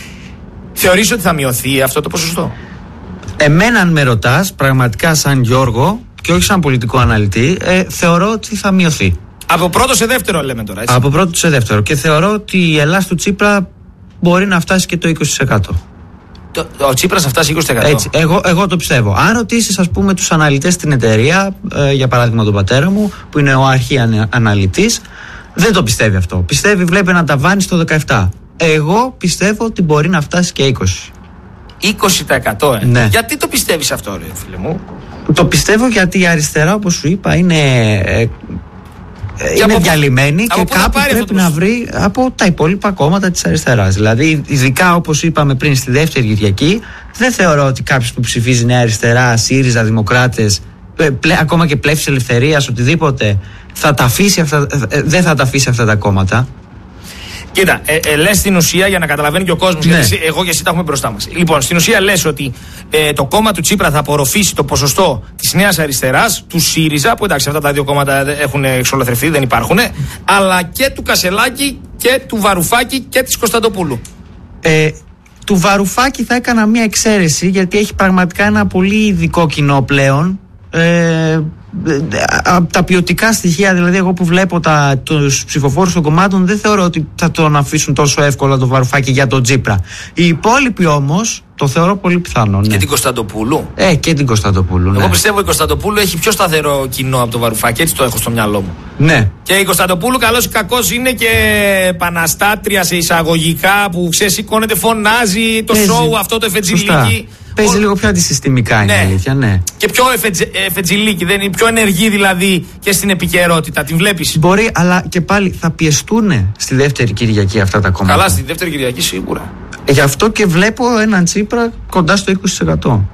Θεωρείς ότι θα μειωθεί αυτό το ποσοστό? Εμένα, αν με ρωτάς, πραγματικά σαν Γιώργο και όχι σαν πολιτικό αναλυτή, ε, θεωρώ ότι θα μειωθεί. Από πρώτο σε δεύτερο λέμε τώρα. Έτσι. Από πρώτο σε δεύτερο. Και θεωρώ ότι η Ελλάδα του Τσίπρα μπορεί να φτάσει και το είκοσι τοις εκατό. Το, ο Τσίπρας θα φτάσει είκοσι τοις εκατό. Έτσι, εγώ, εγώ το πιστεύω. Αν ρωτήσεις, ας πούμε, τους αναλυτές στην εταιρεία, ε, για παράδειγμα τον πατέρα μου, που είναι ο αρχή ανα- αναλυτής, δεν το πιστεύει αυτό. Πιστεύει, βλέπει ένα ταβάνι στο δεκαεπτά. Εγώ πιστεύω ότι μπορεί να φτάσει και είκοσι. είκοσι τοις εκατό, ε. Ναι. Γιατί το πιστεύεις αυτό, ρε φίλε μου? Το πιστεύω γιατί η αριστερά, όπως σου είπα, είναι ε, είναι από διαλυμένη και κάπου πρέπει να βρει από τα υπόλοιπα κόμματα της αριστεράς. Δηλαδή, ειδικά όπως είπαμε πριν στη δεύτερη Κυριακή, δεν θεωρώ ότι κάποιος που ψηφίζει Νέα Αριστερά, ΣΥΡΙΖΑ, Δημοκράτες, πλε, ακόμα και Πλεύσης Ελευθερίας, οτιδήποτε, θα τα αφήσει αυτά, δεν θα τα αφήσει αυτά τα κόμματα. Κοίτα, ε, ε, λες στην ουσία για να καταλαβαίνει και ο κόσμος, ναι. Γιατί εσύ, εγώ και εσύ τα έχουμε μπροστά μας. Λοιπόν, στην ουσία λες ότι ε, το κόμμα του Τσίπρα θα απορροφήσει το ποσοστό της Νέας Αριστεράς, του ΣΥΡΙΖΑ, που εντάξει αυτά τα δύο κόμματα έχουν εξολοθρευτεί, δεν υπάρχουν, αλλά και του Κασελάκη και του Βαρουφάκη και της Κωνσταντοπούλου. Ε, του Βαρουφάκη θα έκανα μια εξαίρεση, γιατί έχει πραγματικά ένα πολύ ειδικό κοινό πλέον. Ε, από τα ποιοτικά στοιχεία, δηλαδή εγώ που βλέπω τα, τους ψηφοφόρους των κομμάτων, δεν θεωρώ ότι θα τον αφήσουν τόσο εύκολα το Βαρουφάκη για τον Τσίπρα. Οι υπόλοιποι όμως το θεωρώ πολύ πιθανό. Ναι. Και την Κωνσταντοπούλου. Ε, και την Κωνσταντοπούλου. Ναι. Εγώ πιστεύω η Κωνσταντοπούλου έχει πιο σταθερό κοινό από το Βαρουφάκη, έτσι το έχω στο μυαλό μου. Ναι. Και η Κωνσταντοπούλου, καλώς ή κακώς, είναι και επαναστάτρια σε εισαγωγικά που ξεσηκώνεται, φωνάζει το σοου αυτό το εφετζιλίκι. Παίζει Ο... λίγο πιο αντισυστημικά, είναι, ναι, αλήθεια, ναι. Και πιο εφετζε... εφετζιλίκι, δεν είναι πιο ενεργή δηλαδή και στην επικαιρότητα. Την βλέπεις. Μπορεί, αλλά και πάλι θα πιεστούν στη δεύτερη Κυριακή αυτά τα κόμματα. Καλά, στη δεύτερη Κυριακή σίγουρα. Γι' αυτό και βλέπω έναν Τσίπρα κοντά στο είκοσι τοις εκατό.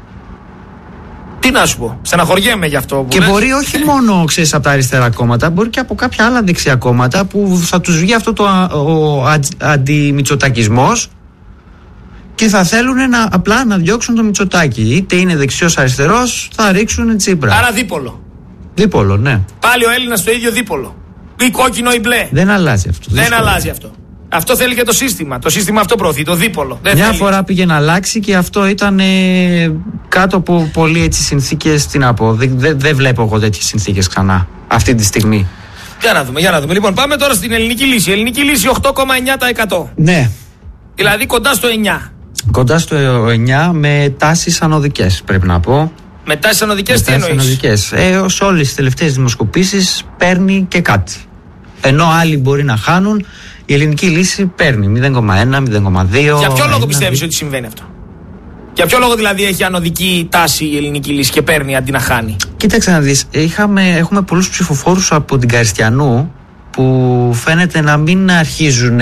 Τι να σου πω, στεναχωριέμαι γι' αυτό. Που και λες. Μπορεί όχι μόνο, ξέρεις, από τα αριστερά κόμματα, μπορεί και από κάποια άλλα δεξιά κόμματα που θα τους βγει αυτό το ο, ο αντιμητσοτακισμός και θα θέλουν να, απλά να διώξουν το Μητσοτάκη. Είτε είναι δεξιός αριστερός, θα ρίξουν Τσίπρα. Άρα δίπολο. Δίπολο, ναι. Πάλι ο Έλληνας το ίδιο δίπολο. Ή κόκκινο ή μπλε. Δεν αλλάζει αυτό. Δεν δύσκολο. αλλάζει αυτό. Αυτό θέλει και το σύστημα. Το σύστημα αυτό προωθεί, το δίπολο. Δεν Μια θέλει. φορά πήγε να αλλάξει και αυτό ήταν ε, κάτω από πολύ έτσι συνθήκες. Τι να πω, δεν δε, δε βλέπω εγώ τέτοιες συνθήκες ξανά αυτή τη στιγμή. Για να δούμε, για να δούμε. Λοιπόν, πάμε τώρα στην ελληνική λύση. Η ελληνική λύση οκτώ κόμμα εννιά τοις εκατό. Ναι. Δηλαδή κοντά στο εννιά. Κοντά στο εννιά με τάσεις ανωδικές, πρέπει να πω. Με τάσεις ανωδικές, τι εννοείς? Ανωδικές. Ε, σε όλες τις τελευταίες δημοσκοπήσεις παίρνει και κάτι. Ενώ άλλοι μπορεί να χάνουν, η ελληνική λύση παίρνει μηδέν κόμμα ένα, μηδέν κόμμα δύο. Για ποιο λόγο ένα, πιστεύεις δύο. ότι συμβαίνει αυτό? Για ποιο λόγο δηλαδή έχει ανωδική τάση η ελληνική λύση και παίρνει αντί να χάνει? Κοίταξε να δεις, είχαμε, έχουμε πολλούς ψηφοφόρους από την Καριστιανού που φαίνεται να μην αρχίζουν,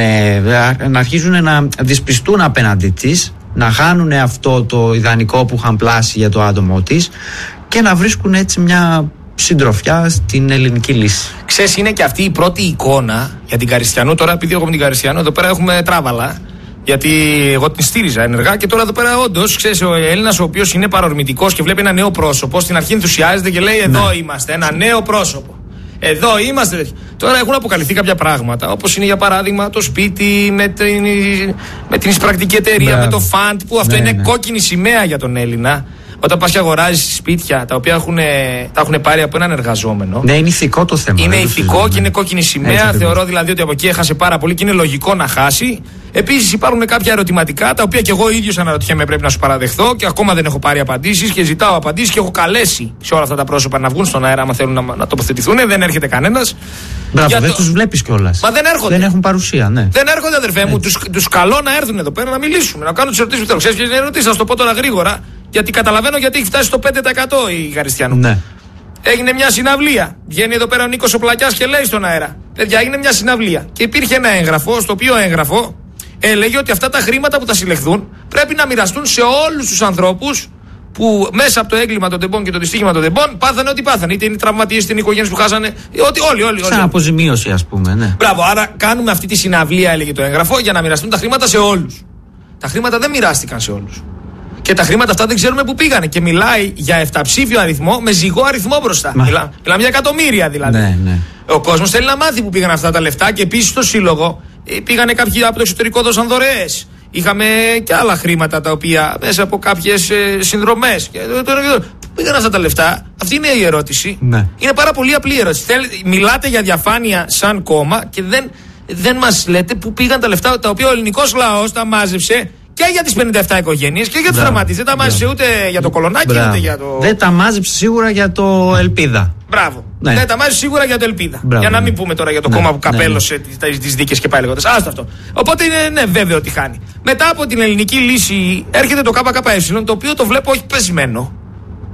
να αρχίζουν να δυσπιστούν απέναντί της, να χάνουν αυτό το ιδανικό που είχαν πλάσει για το άτομό της και να βρίσκουν έτσι μια συντροφιά στην ελληνική λύση. Ξέρεις, είναι και αυτή η πρώτη εικόνα για την Καριστιανού. Τώρα, επειδή εγώ με την Καριστιανού, εδώ πέρα έχουμε τράβαλα. Γιατί εγώ την στήριζα ενεργά και τώρα εδώ πέρα όντως, ξέρεις, ο Έλληνας ο οποίος είναι παρορμητικός και βλέπει ένα νέο πρόσωπο, στην αρχή ενθουσιάζεται και λέει: εδώ ναι. είμαστε, ένα νέο πρόσωπο. Εδώ είμαστε. Τώρα έχουν αποκαλυφθεί κάποια πράγματα, όπως είναι για παράδειγμα το σπίτι με την, με την εισπρακτική εταιρεία, Μπράβο. με το φαντ, που αυτό ναι, είναι ναι. κόκκινη σημαία για τον Έλληνα. Όταν πας και αγοράζεις σπίτια τα οποία έχουν, τα έχουν πάρει από έναν εργαζόμενο. Ναι, είναι ηθικό το θέμα. Είναι ηθικό και είναι κόκκινη σημαία. Έτσι, Θεωρώ δηλαδή ότι από εκεί έχασε πάρα πολύ και είναι λογικό να χάσει. Επίσης υπάρχουν κάποια ερωτηματικά τα οποία και εγώ ίδιος αναρωτιέμαι, πρέπει να σου παραδεχθώ, και ακόμα δεν έχω πάρει απαντήσεις και ζητάω απαντήσεις και έχω καλέσει σε όλα αυτά τα πρόσωπα να βγουν στον αέρα άμα θέλουν να, να τοποθετηθούν. Δεν έρχεται κανένας. Μπράβο, δεν το... τους βλέπεις κιόλας. Μα δεν έρχονται. Δεν έχουν παρουσία, ναι. Δεν έρχονται, αδερφέ μου. Τους, τους καλώ να έρθουν εδώ πέρα να μιλήσουμε, να κάνουν τις ερωτήσεις που θέλω. Ξέρεις ποιες είναι ερωτήσεις, θα σου το πω τώρα γρήγορα, γιατί καταλαβαίνω γιατί έχει φτάσει στο πέντε τοις εκατό η Χαριστιανού. Ναι. Έγινε μια συναυλία. Βγαίνει εδώ πέρα ο Νίκος ο Πλακιάς και λέει στον αέρα: παιδιά, έγινε μια συναυλία. Και υπήρχε ένα έγγραφο, στο οποίο έγγραφο έλεγε ότι αυτά τα χρήματα που θα συλλεχθούν πρέπει να μοιραστούν σε όλους τους ανθρώπους που μέσα από το έγκλημα των τεμπών και το δυστύχημα των τεμπών πάθανε ό,τι πάθανε. Είτε είναι τραυματίες, είτε είναι οικογένειες που χάσανε. Ότι όλοι, όλοι. όλοι. Σαν αποζημίωση, ας πούμε, ναι. Μπράβο, άρα κάνουμε αυτή τη συναυλία, έλεγε το έγγραφο, για να μοιραστούν τα χρήματα σε όλους. Τα χρήματα δεν μοιράστηκαν σε όλους. Και τα χρήματα αυτά δεν ξέρουμε πού πήγανε. Και μιλάει για επταψήφιο αριθμό με ζυγό αριθμό μπροστά. Μα... Μιλάμε μιλά για εκατομμύρια δηλαδή. Ναι, ναι. Ο κόσμος θέλει να μάθει πού πήγαν αυτά τα λεφτά και επίσης στο σύλλογο πήγανε κάποιοι από το εξωτερικό, δώσαν δωρεές. Είχαμε και άλλα χρήματα τα οποία μέσα από κάποιες ε, συνδρομές. Πού πήγαν αυτά τα λεφτά? Αυτή είναι η ερώτηση. Ναι. Είναι πάρα πολύ απλή η ερώτηση. Θέλ, μιλάτε για διαφάνεια σαν κόμμα και δεν, δεν μας λέτε πού πήγαν τα λεφτά τα οποία ο ελληνικός λαός τα μάζεψε. Και για τις πενήντα επτά οικογένειες και για τους τραυματίες. Δεν τα μάζεψε ούτε για το Κολονάκι, Μπράβο. ούτε για το. Δεν τα μάζεψε σίγουρα για το Ελπίδα. Μπράβο. Ναι. Δεν τα μάζεψε σίγουρα για το Ελπίδα. Μπράβο, για να μην ναι. πούμε τώρα για το ναι, κόμμα που ναι, καπέλωσε ναι. τις δίκες και πάει λέγοντας. Άστο αυτό. Οπότε είναι ναι, βέβαιο ότι χάνει. Μετά από την ελληνική λύση έρχεται το ΚΚΕ, το οποίο το βλέπω όχι πεσμένο.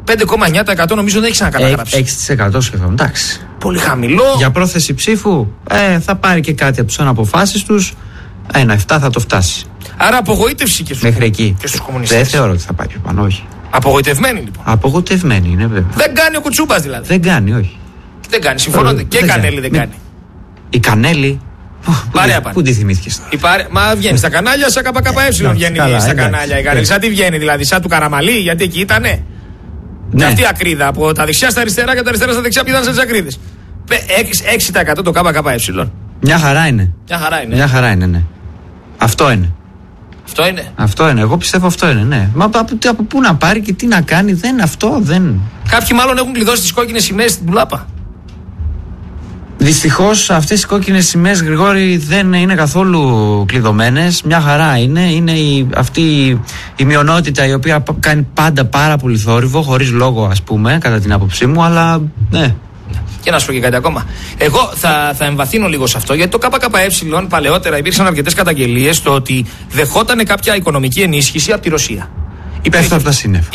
πέντε κόμμα εννιά τοις εκατό νομίζω δεν έχει ξανακαταγράψει. έξι τοις εκατό σχεδόν. Εντάξει. Πολύ χαμηλό. Για πρόθεση ψήφου ε, θα πάρει και κάτι από τις αναποφάσεις τους. Ένα επτά θα το φτάσει. Άρα απογοήτευση και στους, μέχρι εκεί. Και στους κομμουνιστές. Δεν θεωρώ ότι θα πάει πάνω, όχι. Απογοητευμένοι λοιπόν. Απογοητευμένοι είναι βέβαια. Δεν κάνει ο Κουτσούμπας δηλαδή. Δεν κάνει, όχι. Δεν κάνει, συμφωνώ. Ε, και η Κανέλη δεν κάνει. Η Κανέλη. Παρέα πάνε. Πού τη θυμήθηκες? Παρέ... Μα βγαίνει στα κανάλια, σαν ΚΚΕ βγαίνει καλά, στα εντάξει. κανάλια η Κανέλη. Σαν τι βγαίνει δηλαδή, σαν του Καραμαλή, γιατί εκεί ήτανε. Ναι. Και αυτή η ακρίδα από τα δεξιά στα αριστερά και τα αριστερά στα δεξιά πήγαν σε ακρίδες. έξι τοις εκατό το ΚΚΕ. Μια χαρά είναι. Μια χαρά είναι. Μια χαρά είναι, ναι. Αυτό είναι. Αυτό είναι. Αυτό είναι. Εγώ πιστεύω αυτό είναι, ναι. Μα από, από, από πού να πάρει και τι να κάνει, δεν αυτό, δεν. Κάποιοι μάλλον έχουν κλειδώσει τις κόκκινες σημαίες στην τουλάπα. Δυστυχώς αυτές οι κόκκινες σημαίες, Γρηγόρη, δεν είναι καθόλου κλειδωμένες. Μια χαρά είναι. Είναι η, αυτή η, η μειονότητα η οποία κάνει πάντα πάρα πολύ θόρυβο, χωρίς λόγο, ας πούμε, κατά την άποψή μου, αλλά ναι. Και να σου πω και κάτι ακόμα. Εγώ θα, θα εμβαθύνω λίγο σε αυτό, γιατί το ΚΚΕ παλαιότερα υπήρξαν αρκετές καταγγελίες στο ότι δεχότανε κάποια οικονομική ενίσχυση από τη Ρωσία. Πέφτω από τα σύννεφα.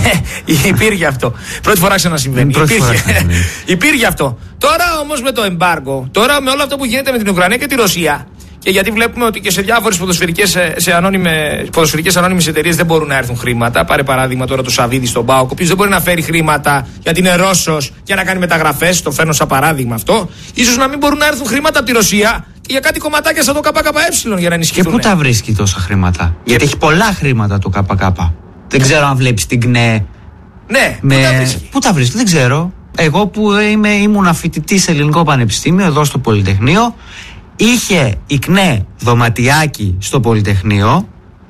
Υπήρχε αυτό. Πρώτη φορά ξανασυμβαίνει. Υπήρχε, υπήρχε αυτό. Τώρα όμως με το εμπάργκο, τώρα με όλο αυτό που γίνεται με την Ουκρανία και τη Ρωσία, και γιατί βλέπουμε ότι και σε διάφορες ποδοσφαιρικές, σε ανώνυμες, ποδοσφαιρικές ανώνυμες εταιρείες δεν μπορούν να έρθουν χρήματα. Πάρε παράδειγμα τώρα το Σαββίδη στον ΠΑΟΚ, ο οποίος δεν μπορεί να φέρει χρήματα γιατί είναι Ρώσος για να κάνει μεταγραφές. Το φέρνω σαν παράδειγμα αυτό. Ίσως να μην μπορούν να έρθουν χρήματα από τη Ρωσία και για κάτι κομματάκια σαν το ΚΚΕ για να ενισχυθούν. Και πού τα βρίσκει τόσα χρήματα? Γιατί έχει πολλά χρήματα το ΚΚΕ. Δεν ξέρω αν βλέπεις την ΚΝΕ. Ναι, με... πού τα βρίσκει. Πού τα βρίσκει, δεν ξέρω. Εγώ που είμαι, ήμουν φοιτητής σε Ελληνικό Πανεπιστήμιο, εδώ στο Πολυτεχνείο, είχε η ΚΝΕ δωματιάκι στο Πολυτεχνείο,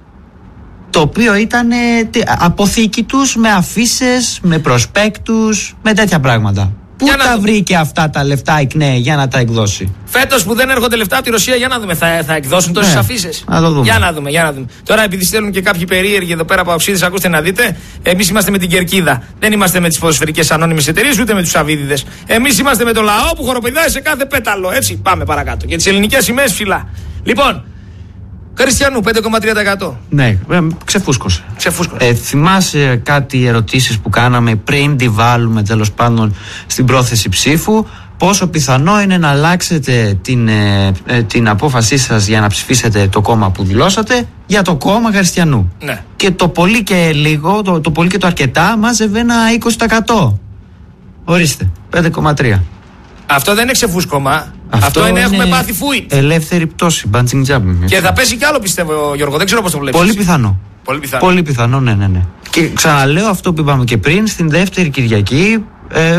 το οποίο ήταν αποθήκη τους με αφίσες, με προσπέκτους, με τέτοια πράγματα. Πού τα βρήκε αυτά τα λεφτά η ΚΝΕ για να τα εκδώσει? Φέτος που δεν έρχονται λεφτά από τη Ρωσία, για να δούμε, θα, θα εκδώσουν τόσες ναι, αφίσες. Να το δούμε. Για να δούμε, για να δούμε. Τώρα, επειδή στέλνουν και κάποιοι περίεργοι εδώ πέρα από Αοξίδες, ακούστε να δείτε, εμείς είμαστε με την Κερκίδα. Δεν είμαστε με τις ποδοσφαιρικές ανώνυμες εταιρείες, ούτε με τους Σαββίδιδες. Εμείς είμαστε με το λαό που χοροπηδάει σε κάθε πέταλο. Έτσι, πάμε παρακάτω. Και τις ελληνικές σημαίες ψηλά. Λοιπόν, Χριστιανού, πέντε κόμμα τρία τοις εκατό. Ναι, ξεφούσκωσε. ξεφούσκωσε. Ε, θυμάσαι κάτι ερωτήσεις που κάναμε πριν τη βάλουμε τέλος πάντων στην πρόθεση ψήφου? Πόσο πιθανό είναι να αλλάξετε την, ε, ε, την απόφασή σας για να ψηφίσετε το κόμμα που δηλώσατε για το κόμμα Χριστιανού? Ναι. Και το πολύ και λίγο, το, το πολύ και το αρκετά μάζευε ένα είκοσι τοις εκατό. Ορίστε, πέντε κόμμα τρία. Αυτό δεν είναι ξεφούσκωμα. Αυτό, Αυτό είναι, είναι έχουμε πάθει φούιτ. Ελεύθερη πτώση, bungee jumping. Και θα πέσει κι άλλο, πιστεύω, Γιώργο. Δεν ξέρω πώς το βλέπεις. Πολύ πιθανό. Πολύ πιθανό. Πολύ πιθανό, ναι, ναι, ναι. Και ξαναλέω αυτό που είπαμε και πριν, στην δεύτερη Κυριακή. Ε,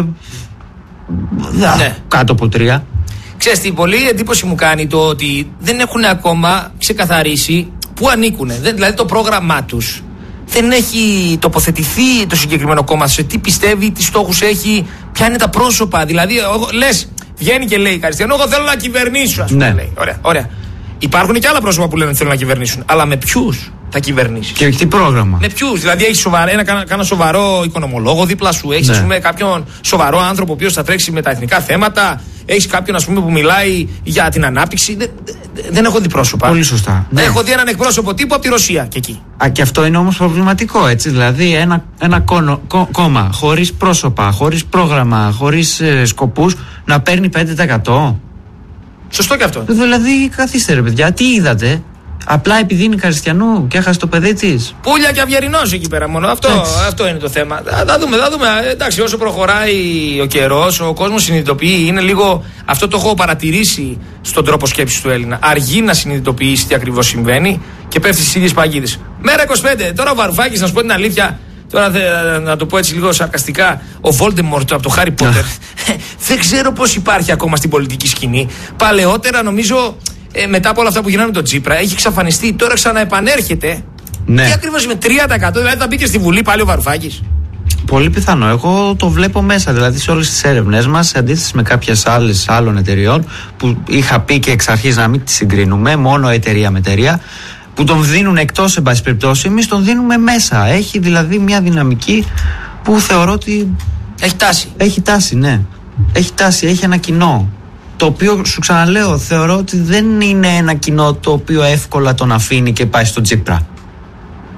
ναι. Κάτω από τρία. Ξέρεις τι, πολύ εντύπωση μου κάνει το ότι δεν έχουν ακόμα ξεκαθαρίσει πού ανήκουν. Δηλαδή το πρόγραμμά τους δεν έχει τοποθετηθεί το συγκεκριμένο κόμμα σε τι πιστεύει, τι στόχους έχει, ποια είναι τα πρόσωπα. Δηλαδή, λες, βγαίνει και λέει Καριστιανό, εγώ θέλω να κυβερνήσω, ας πούμε. Ναι. Λέει. Ωραία, ωραία. Υπάρχουν και άλλα πρόσωπα που λένε ότι θέλουν να κυβερνήσουν. Αλλά με ποιους θα κυβερνήσεις? Και τι πρόγραμμα? Με ποιους? Δηλαδή, έχει σοβαρό, ένα, κάνα σοβαρό οικονομολόγο δίπλα σου, έχει ναι. κάποιον σοβαρό άνθρωπο ο οποίος θα τρέξει με τα εθνικά θέματα, έχει κάποιον ας πούμε, που μιλάει για την ανάπτυξη. Δεν, δεν έχω δει πρόσωπα. Πολύ σωστά. Ναι. Έχω δει έναν εκπρόσωπο τύπου από τη Ρωσία και εκεί. Α, και αυτό είναι όμως προβληματικό, έτσι. Δηλαδή, ένα, ένα κόνο, κό, κόμμα χωρίς πρόσωπα, χωρίς πρόγραμμα, χωρίς ε, σκοπούς να παίρνει πέντε τοις εκατό. Σωστό και αυτό. Δηλαδή, καθίστε ρε παιδιά, τι είδατε? Απλά επειδή είναι Χριστιανού και έχασε το παιδί της. Πούλια και Αυγερινός εκεί πέρα μόνο. Αυτό, αυτό είναι το θέμα. Θα, θα δούμε, θα δούμε. Εντάξει, όσο προχωράει ο καιρός, ο κόσμος συνειδητοποιεί. Είναι λίγο. Αυτό το έχω παρατηρήσει στον τρόπο σκέψης του Έλληνα. Αργεί να συνειδητοποιήσει τι ακριβώς συμβαίνει και πέφτει στις ίδιες παγίδες. Μέρα είκοσι πέντε. Τώρα ο Βαρουφάκης, να σου πω την αλήθεια. Τώρα θε, να το πω έτσι λίγο σαρκαστικά. Ο Voldemort από το Χάρι Πότερ. Δεν ξέρω πώς υπάρχει ακόμα στην πολιτική σκηνή. Παλαιότερα νομίζω. Ε, μετά από όλα αυτά που γίνανε με τον Τσίπρα, έχει εξαφανιστεί. Τώρα ξαναεπανέρχεται. Ναι. Τι ακριβώς με τρία τοις εκατό, δηλαδή θα μπήκε στη Βουλή πάλι ο Βαρουφάκης. Πολύ πιθανό. Εγώ το βλέπω μέσα. Δηλαδή σε όλες τις έρευνές μας, σε αντίθεση με κάποιες άλλες άλλων εταιριών, που είχα πει και εξ αρχής να μην τις συγκρίνουμε, μόνο εταιρεία με εταιρεία, που τον δίνουν εκτός, εν πάση περιπτώσει, εμείς τον δίνουμε μέσα. Έχει δηλαδή μια δυναμική που θεωρώ ότι. Έχει τάση. Έχει τάση, ναι. Έχει τάση, έχει ένα κοινό. Το οποίο, σου ξαναλέω, θεωρώ ότι δεν είναι ένα κοινό το οποίο εύκολα τον αφήνει και πάει στον Τσίπρα.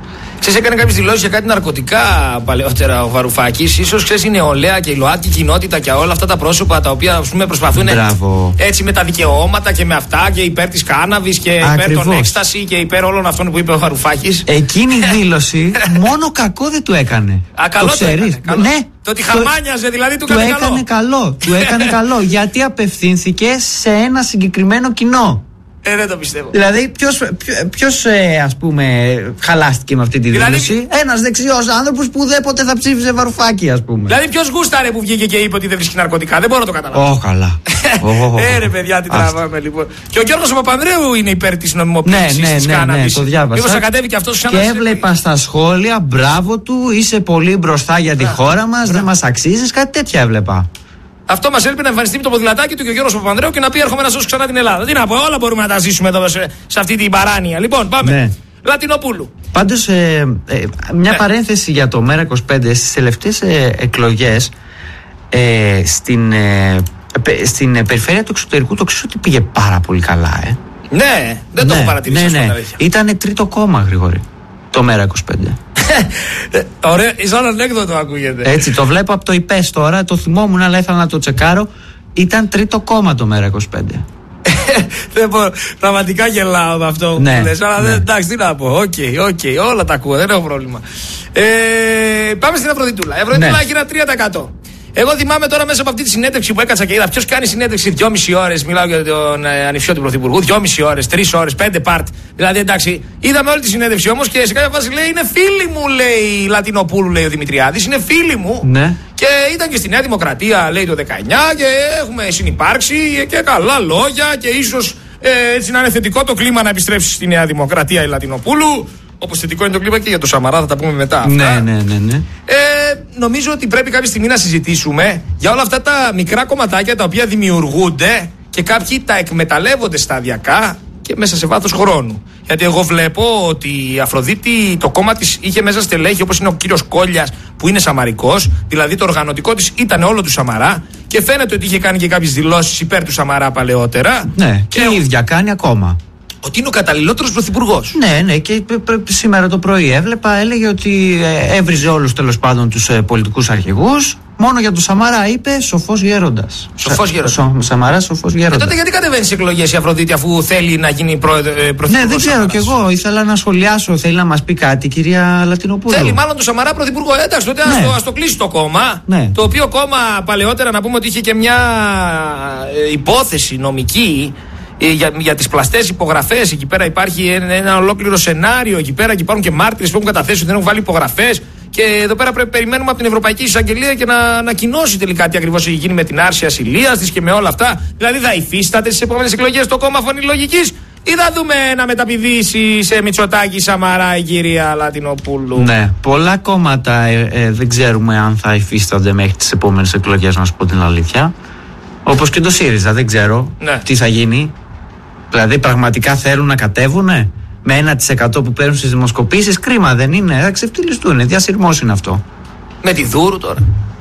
Ξέρεις, έκανε κάποιες δηλώσεις για κάτι ναρκωτικά παλαιότερα ο Βαρουφάκης. Ίσως ξέρεις η νεολαία και η ΛΟΑΤΚΙ κοινότητα και όλα αυτά τα πρόσωπα τα οποία ας πούμε, προσπαθούν έτσι με τα δικαιώματα και με αυτά και υπέρ της κάναβης και υπέρ των έκσταση και υπέρ όλων αυτών που είπε ο Βαρουφάκης. Εκείνη η δήλωση μόνο κακό δεν του έκανε. Α, καλό το, το έκανε. Καλό. Ναι. Το ότι χαμάνιαζε δηλαδή του, του έκανε, έκανε καλό. καλό. Του έκανε καλό γιατί απευθύνθηκε σε ένα συγκεκριμένο κοινό. Ε, δεν το πιστεύω. Δηλαδή, ποιος, ποιος ε, ας πούμε, χαλάστηκε με αυτή τη δήλωση. Δηλαδή, ένας δεξιός άνθρωπος που ουδέποτε θα ψήφιζε Βαρουφάκη, ας πούμε. Δηλαδή, ποιος γούσταρε που βγήκε και είπε ότι δεν βρίσκει ναρκωτικά. Δεν μπορώ να το καταλάβω. Ω, καλά. Ε, ρε παιδιά, τι τραβάμε λοιπόν. Και ο Γιώργος Παπανδρέου είναι υπέρ της νομιμοποίησης ναι, ναι, της ναι, κάναβης. Ναι, το διάβασα. Μήπως θα κατέβει και αυτός Και έβλεπα στα σχόλια, μπράβο του, είσαι πολύ μπροστά για τη χώρα μας, δεν μας αξίζεις, κάτι τέτοια έβλεπα. Αυτό μας έλειπε να εμφανιστεί με το ποδηλατάκι του και ο Γιώργος Παπανδρέου και να πει: έρχομαι να σώσω ξανά την Ελλάδα. Τι να πω, όλα μπορούμε να τα ζήσουμε εδώ σε, σε αυτή την παράνοια. Λοιπόν, πάμε. Ναι. Λατινοπούλου. Πάντως, ε, ε, μια ναι. παρένθεση για το ΜέΡΑ είκοσι πέντε. Στις τελευταίες ε, εκλογές ε, στην, ε, ε, στην ε, περιφέρεια του εξωτερικού, το ξέρω ότι πήγε πάρα πολύ καλά. Ε. Ναι, δεν ναι, το έχω παρατηρήσει. Ναι, ναι. Ήτανε τρίτο κόμμα, Γρηγόρη. Το ΜέΡΑ είκοσι πέντε. Ωραία, σαν ανέκδοτο ακούγεται. Έτσι, το βλέπω από το ΙΠΕΣ τώρα, το θυμόμουν, αλλά ήθελα να το τσεκάρω. Ήταν τρίτο κόμμα το ΜέΡΑ είκοσι πέντε. Δεν μπορώ, πραγματικά γελάω με αυτό που ναι, λες. Αλλά ναι. εντάξει, τι να πω. Οκ, okay, okay, όλα τα ακούω, δεν έχω πρόβλημα. Ε, πάμε στην Αφροδιτούλα. Η Αφροδιτούλα ναι. έχει ένα τρία τοις εκατό. Εγώ θυμάμαι τώρα μέσα από αυτή τη συνέντευξη που έκατσα και είδα ποιος κάνει συνέντευξη δυόμιση ώρες. Μιλάω για τον ε, ανιψιό του Πρωθυπουργού. δυόμιση ώρες, τρεις ώρες, πέντε πάρτ. Δηλαδή εντάξει, είδαμε όλη τη συνέντευξη όμως και σε κάποια φάση λέει: είναι φίλη μου, λέει η Λατινοπούλου, λέει ο Δημητριάδης. Είναι φίλη μου. Ναι. Και ήταν και στη Νέα Δημοκρατία, λέει το δεκαεννιά και έχουμε συνυπάρξει και καλά λόγια και ίσως ε, έτσι να είναι θετικό το κλίμα να επιστρέψει στη Νέα Δημοκρατία η Λατινοπούλου. Όπως θετικό είναι το κλίμα και για το Σαμαρά, θα τα πούμε μετά. Αυτά. Ναι, ναι, ναι, ναι. Ε, νομίζω ότι πρέπει κάποια στιγμή να συζητήσουμε για όλα αυτά τα μικρά κομματάκια τα οποία δημιουργούνται και κάποιοι τα εκμεταλλεύονται σταδιακά και μέσα σε βάθος χρόνου. Γιατί εγώ βλέπω ότι η Αφροδίτη, το κόμμα της είχε μέσα στελέχη όπως είναι ο κύριος Κόλλιας που είναι σαμαρικός, δηλαδή το οργανωτικό της ήταν όλο του Σαμαρά και φαίνεται ότι είχε κάνει και κάποιες δηλώσεις υπέρ του Σαμαρά παλαιότερα. Ναι, και, και η ίδια κάνει ακόμα. Ότι είναι ο καταλληλότερος πρωθυπουργός. Ναι, ναι, και σήμερα το πρωί έβλεπα, έλεγε ότι έβριζε όλους τέλος πάντων τους ε, πολιτικούς αρχηγούς. Μόνο για τον Σαμαρά είπε σοφός γέροντας. Σοφός γέροντας. Σο, Σαμαρά σοφός γέροντας. Και τότε γιατί κατεβαίνει στις εκλογές η Αφροδίτη αφού θέλει να γίνει πρωθυπουργός? Ναι, δεν ξέρω κι εγώ. Ήθελα να σχολιάσω. Θέλει να μας πει κάτι, κυρία Λατινοπούλου. Θέλει μάλλον τον Σαμαρά πρωθυπουργό. Εντάξει, τότε ναι. ας το κλείσει το κόμμα. Ναι. Το οποίο κόμμα παλαιότερα να πούμε ότι είχε και μια ε, υπόθεση νομική. Για, για τις πλαστές υπογραφές, εκεί πέρα υπάρχει ένα, ένα ολόκληρο σενάριο. Εκεί πέρα και υπάρχουν και μάρτυρες που έχουν καταθέσει ότι δεν έχουν βάλει υπογραφές. Και εδώ πέρα πρέπει, περιμένουμε από την Ευρωπαϊκή Εισαγγελία και να ανακοινώσει τελικά τι ακριβώς έχει γίνει με την άρση ασυλίας της και με όλα αυτά. Δηλαδή θα υφίσταται στις επόμενες εκλογές το κόμμα Φωνή Λογικής ή θα δούμε να μεταπηδήσει σε Μητσοτάκη Σαμαρά η κυρία Λατινοπούλου? Ναι, πολλά κόμματα ε, ε, δεν ξέρουμε αν θα υφίστανται μέχρι τις επόμενες εκλογές, να σου πω την αλήθεια. Όπως και το ΣΥΡΙΖΑ, δεν ξέρω ναι. τι θα γίνει. Δηλαδή πραγματικά θέλουν να κατέβουνε με ένα τοις εκατό που παίρνουν στις δημοσκοπήσεις. Κρίμα δεν είναι, θα ξεφτυλιστούν, διασυρμός είναι αυτό. Με τη Δούρου τώρα.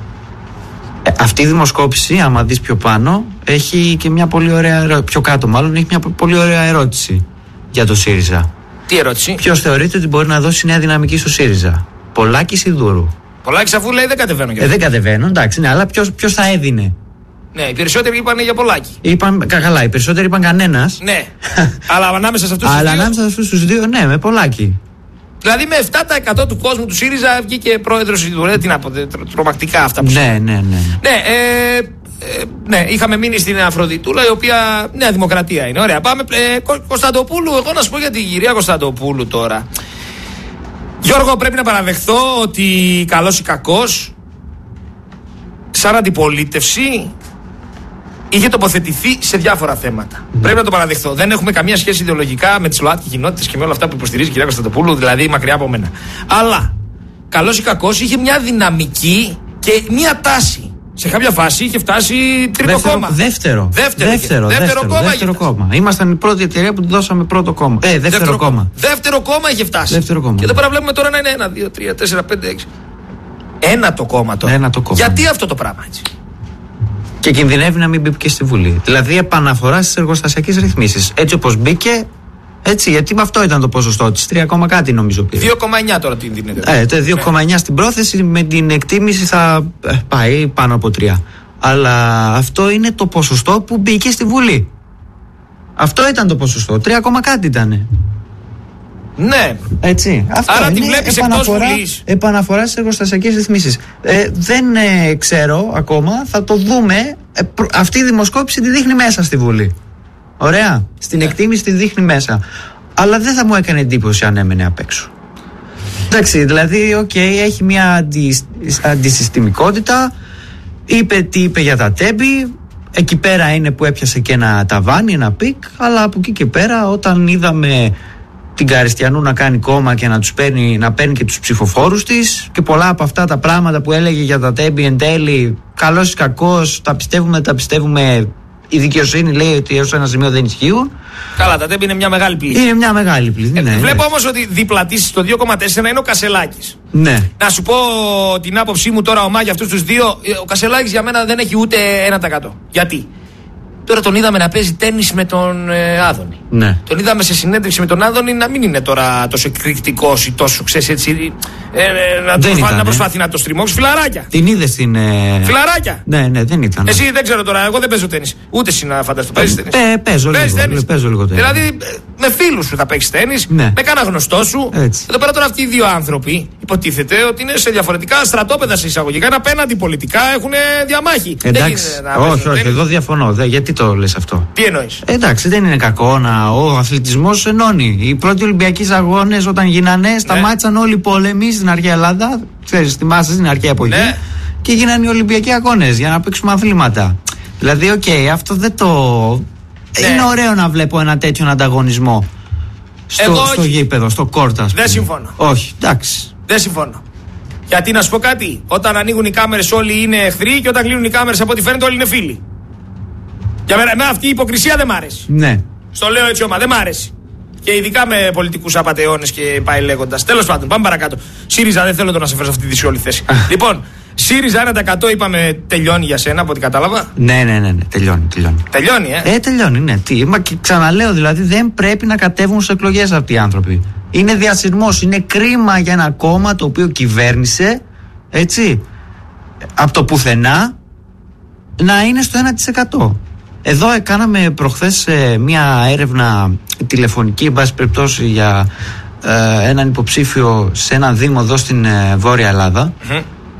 Ε, αυτή η δημοσκόπηση, άμα δεις πιο πάνω, έχει και μια πολύ ωραία ερώτηση. Πιο κάτω, μάλλον, έχει μια πολύ ωραία ερώτηση για το ΣΥΡΙΖΑ. Τι ερώτηση? Ποιος θεωρείται ότι μπορεί να δώσει νέα δυναμική στο ΣΥΡΙΖΑ, Πολάκης ή Δούρου? Πολάκης αφού λέει δεν κατεβαίνω. Ε, δεν κατεβαίνω, εντάξει, ναι, αλλά ποιος θα έδινε? Ναι, οι περισσότεροι είπαν για Πολάκη. Είπαν καλά, οι περισσότεροι είπαν κανένας. Ναι. Αλλά ανάμεσα σε αυτούς τους Αλλά δύο. ανάμεσα σε αυτούς τους δύο, ναι, με Πολάκη. Δηλαδή με επτά τοις εκατό του κόσμου του ΣΥΡΙΖΑ βγήκε πρόεδρος του ΣΥΡΙΖΑ. Τι να πω, τρομακτικά αυτά που ναι, ναι, ναι, ναι. Ναι, ε, ε, ναι, είχαμε μείνει στην Αφροδιτούλα, η οποία Νέα Δημοκρατία είναι. Ωραία, πάμε. Ε, Κω, Κωνσταντοπούλου, εγώ να σου πω για την κυρία Κωνσταντοπούλου τώρα. Γιώργο, πρέπει να παραδεχθώ ότι καλός ή κακός, σαν αντιπολίτευση, είχε τοποθετηθεί σε διάφορα θέματα. Mm. Πρέπει να το παραδεχθώ. Δεν έχουμε καμία σχέση ιδεολογικά με τις ΛΟΑΤΚΙ κοινότητες και με όλα αυτά που υποστηρίζει η κυρία Κωνσταντοπούλου, δηλαδή μακριά από μένα. Αλλά, καλός ή κακός, είχε μια δυναμική και μια τάση. Σε κάποια φάση είχε φτάσει τρίτο δεύτερο, κόμμα. Δεύτερο. Δεύτερο, δεύτερο, δεύτερο, δεύτερο κόμμα. Δεύτερο κόμμα. Ήμασταν η πρώτη εταιρεία που του δώσαμε πρώτο κόμμα. Ε, δεύτερο, δεύτερο κόμμα. Δεύτερο κόμμα είχε φτάσει. Δεύτερο κόμμα. Και εδώ πέρα βλέπουμε τώρα να είναι ένα, δύο, τρία, τέσσερα, πέντε, έξι. Ένα το κόμμα τώρα. Ένα το κόμμα. Γιατί αυτό το πράγμα έτσι? Και κινδυνεύει να μην μπει και στη Βουλή. Δηλαδή επαναφορά στις εργοστασιακές ρυθμίσεις. Έτσι όπως μπήκε, Έτσι, γιατί με αυτό ήταν το ποσοστό της. τρία, κάτι νομίζω πήρε. δύο κόμμα εννιά τώρα την δίνεται. Ε, το δύο κόμμα εννιά ναι. στην πρόθεση, με την εκτίμηση θα ε, πάει πάνω από τρία. Αλλά αυτό είναι το ποσοστό που μπήκε στη Βουλή. Αυτό ήταν το ποσοστό. τρία, κάτι ήταν. Ναι. Έτσι. Αυτό άρα είναι τη βλέπεις εκτός Βουλής. Επαναφορά στις εργοστασιακές ρυθμίσεις. Ε, δεν ε, ξέρω ακόμα, θα το δούμε. Ε, προ, αυτή η δημοσκόπηση τη δείχνει μέσα στη Βουλή. Ωραία. Στην ναι. εκτίμηση τη δείχνει μέσα. Αλλά δεν θα μου έκανε εντύπωση αν έμενε απ' έξω. Εντάξει, δηλαδή, οκ, okay, έχει μια αντι, αντισυστημικότητα. Είπε τι είπε για τα τέμπη. Εκεί πέρα είναι που έπιασε και ένα ταβάνι, ένα πικ. Αλλά από εκεί και πέρα, όταν είδαμε την Καριστιανού να κάνει κόμμα και να τους παίρνει, να παίρνει και τους ψηφοφόρους της, και πολλά από αυτά τα πράγματα που έλεγε για τα τέμπη εν τέλει, καλός ή κακός, τα πιστεύουμε, τα πιστεύουμε. Η δικαιοσύνη λέει ότι έως ένα σημείο δεν ισχύουν. Καλά, τα τέμπη είναι μια μεγάλη πληθή. Είναι μια μεγάλη πληθή. Ε, ναι, βλέπω ναι. όμως ότι διπλατής στο δύο κόμμα τέσσερα είναι ο Κασελάκης. Ναι. Να σου πω την άποψή μου τώρα, ομά, για αυτούς τους δύο. Ο Κασελάκης για μένα δεν έχει ούτε ένα τοις εκατό. Γιατί? Τώρα τον είδαμε να παίζει τένις με τον ε, Άδωνη. Ναι. Τον είδαμε σε συνέντευξη με τον Άδωνη να μην είναι τώρα τόσο εκρηκτικός ή τόσο, ξέρεις, έτσι. Ε, ε, να, προσπά, ήταν, να προσπάθει ε. να το στριμώξει. Φιλαράκια. Την είδες στην. Ε... Φιλαράκια. Ναι, ναι, δεν ήταν. Εσύ δεν ξέρω τώρα, εγώ δεν παίζω τένις. Ούτε εσύ να φανταστώ. Παίζεις τένις. Πε, παίζω, λίγο, παίζω λίγο τένις. Δηλαδή με φίλους σου θα παίξεις τένις, ναι. με κάνα γνωστό σου. Έτσι. Εδώ πέρα τώρα αυτοί οι δύο άνθρωποι υποτίθεται ότι είναι σε διαφορετικά στρατόπεδα σε εισαγωγικά. Είναι απέναντι πολιτικά, έχουν διαμάχη. Εντάξει. Όχι, όχι, εδώ διαφωνώ. Δε, γιατί το λες αυτό? Τι εννοείς? Εντάξει, δεν είναι κακό να. Ο αθλητισμός ενώνει. Οι πρώτοι Ολυμπιακοί αγώνες όταν γίνανε, σταμάτησαν ναι. όλοι οι πόλεμοι στην αρχαία Ελλάδα. Ξέρεις, θυμάσαι στην αρχαία εποχή. Ναι. Και γίνανε οι Ολυμπιακοί αγώνες για να παίξουμε αθλήματα. Δηλαδή, οκ, okay, αυτό δεν το. Ναι. Είναι ωραίο να βλέπω ένα τέτοιο ανταγωνισμό στο, στο γήπεδο, στο κόρτα. Δεν συμφωνώ. Όχι, εντάξει. Δεν συμφωνώ. Γιατί να σου πω κάτι, όταν ανοίγουν οι κάμερες όλοι είναι εχθροί και όταν κλείνουν οι κάμερες από ό,τι φαίνεται όλοι είναι φίλοι. Για μένα, εμένα αυτή η υποκρισία δεν μ' αρέσει. Ναι. Στο λέω έτσι, ομάδα, δεν μ' αρέσει. Και ειδικά με πολιτικούς απατεώνες και πάει λέγοντας. Τέλος πάντων, πάμε παρακάτω. ΣΥΡΙΖΑ, δεν θέλω να σε φέρω σε αυτή τη δύσκολη θέση. Λοιπόν, ΣΥΡΙΖΑ ένα τοις εκατό είπαμε τελειώνει για σένα από ό,τι κατάλαβα. Ναι, ναι, ναι, ναι, τελειώνει, τελειώνει. Τελειώνει, ε. Ε, τελειώνει, ναι. Τι, μα και ξαναλέω, δηλαδή δεν πρέπει να κατέβουν σε εκλογές αυτοί οι άνθρωποι. Είναι διασυρμός, είναι κρίμα για ένα κόμμα το οποίο κυβέρνησε, έτσι, από το πουθενά να είναι στο ένα τοις εκατό. Εδώ κάναμε προχθές ε, μια έρευνα τηλεφωνική, εν πάση περιπτώσει, για ε, έναν υποψήφιο σε ένα δήμο εδώ στην ε, Βόρεια Ελλάδα. Mm-hmm.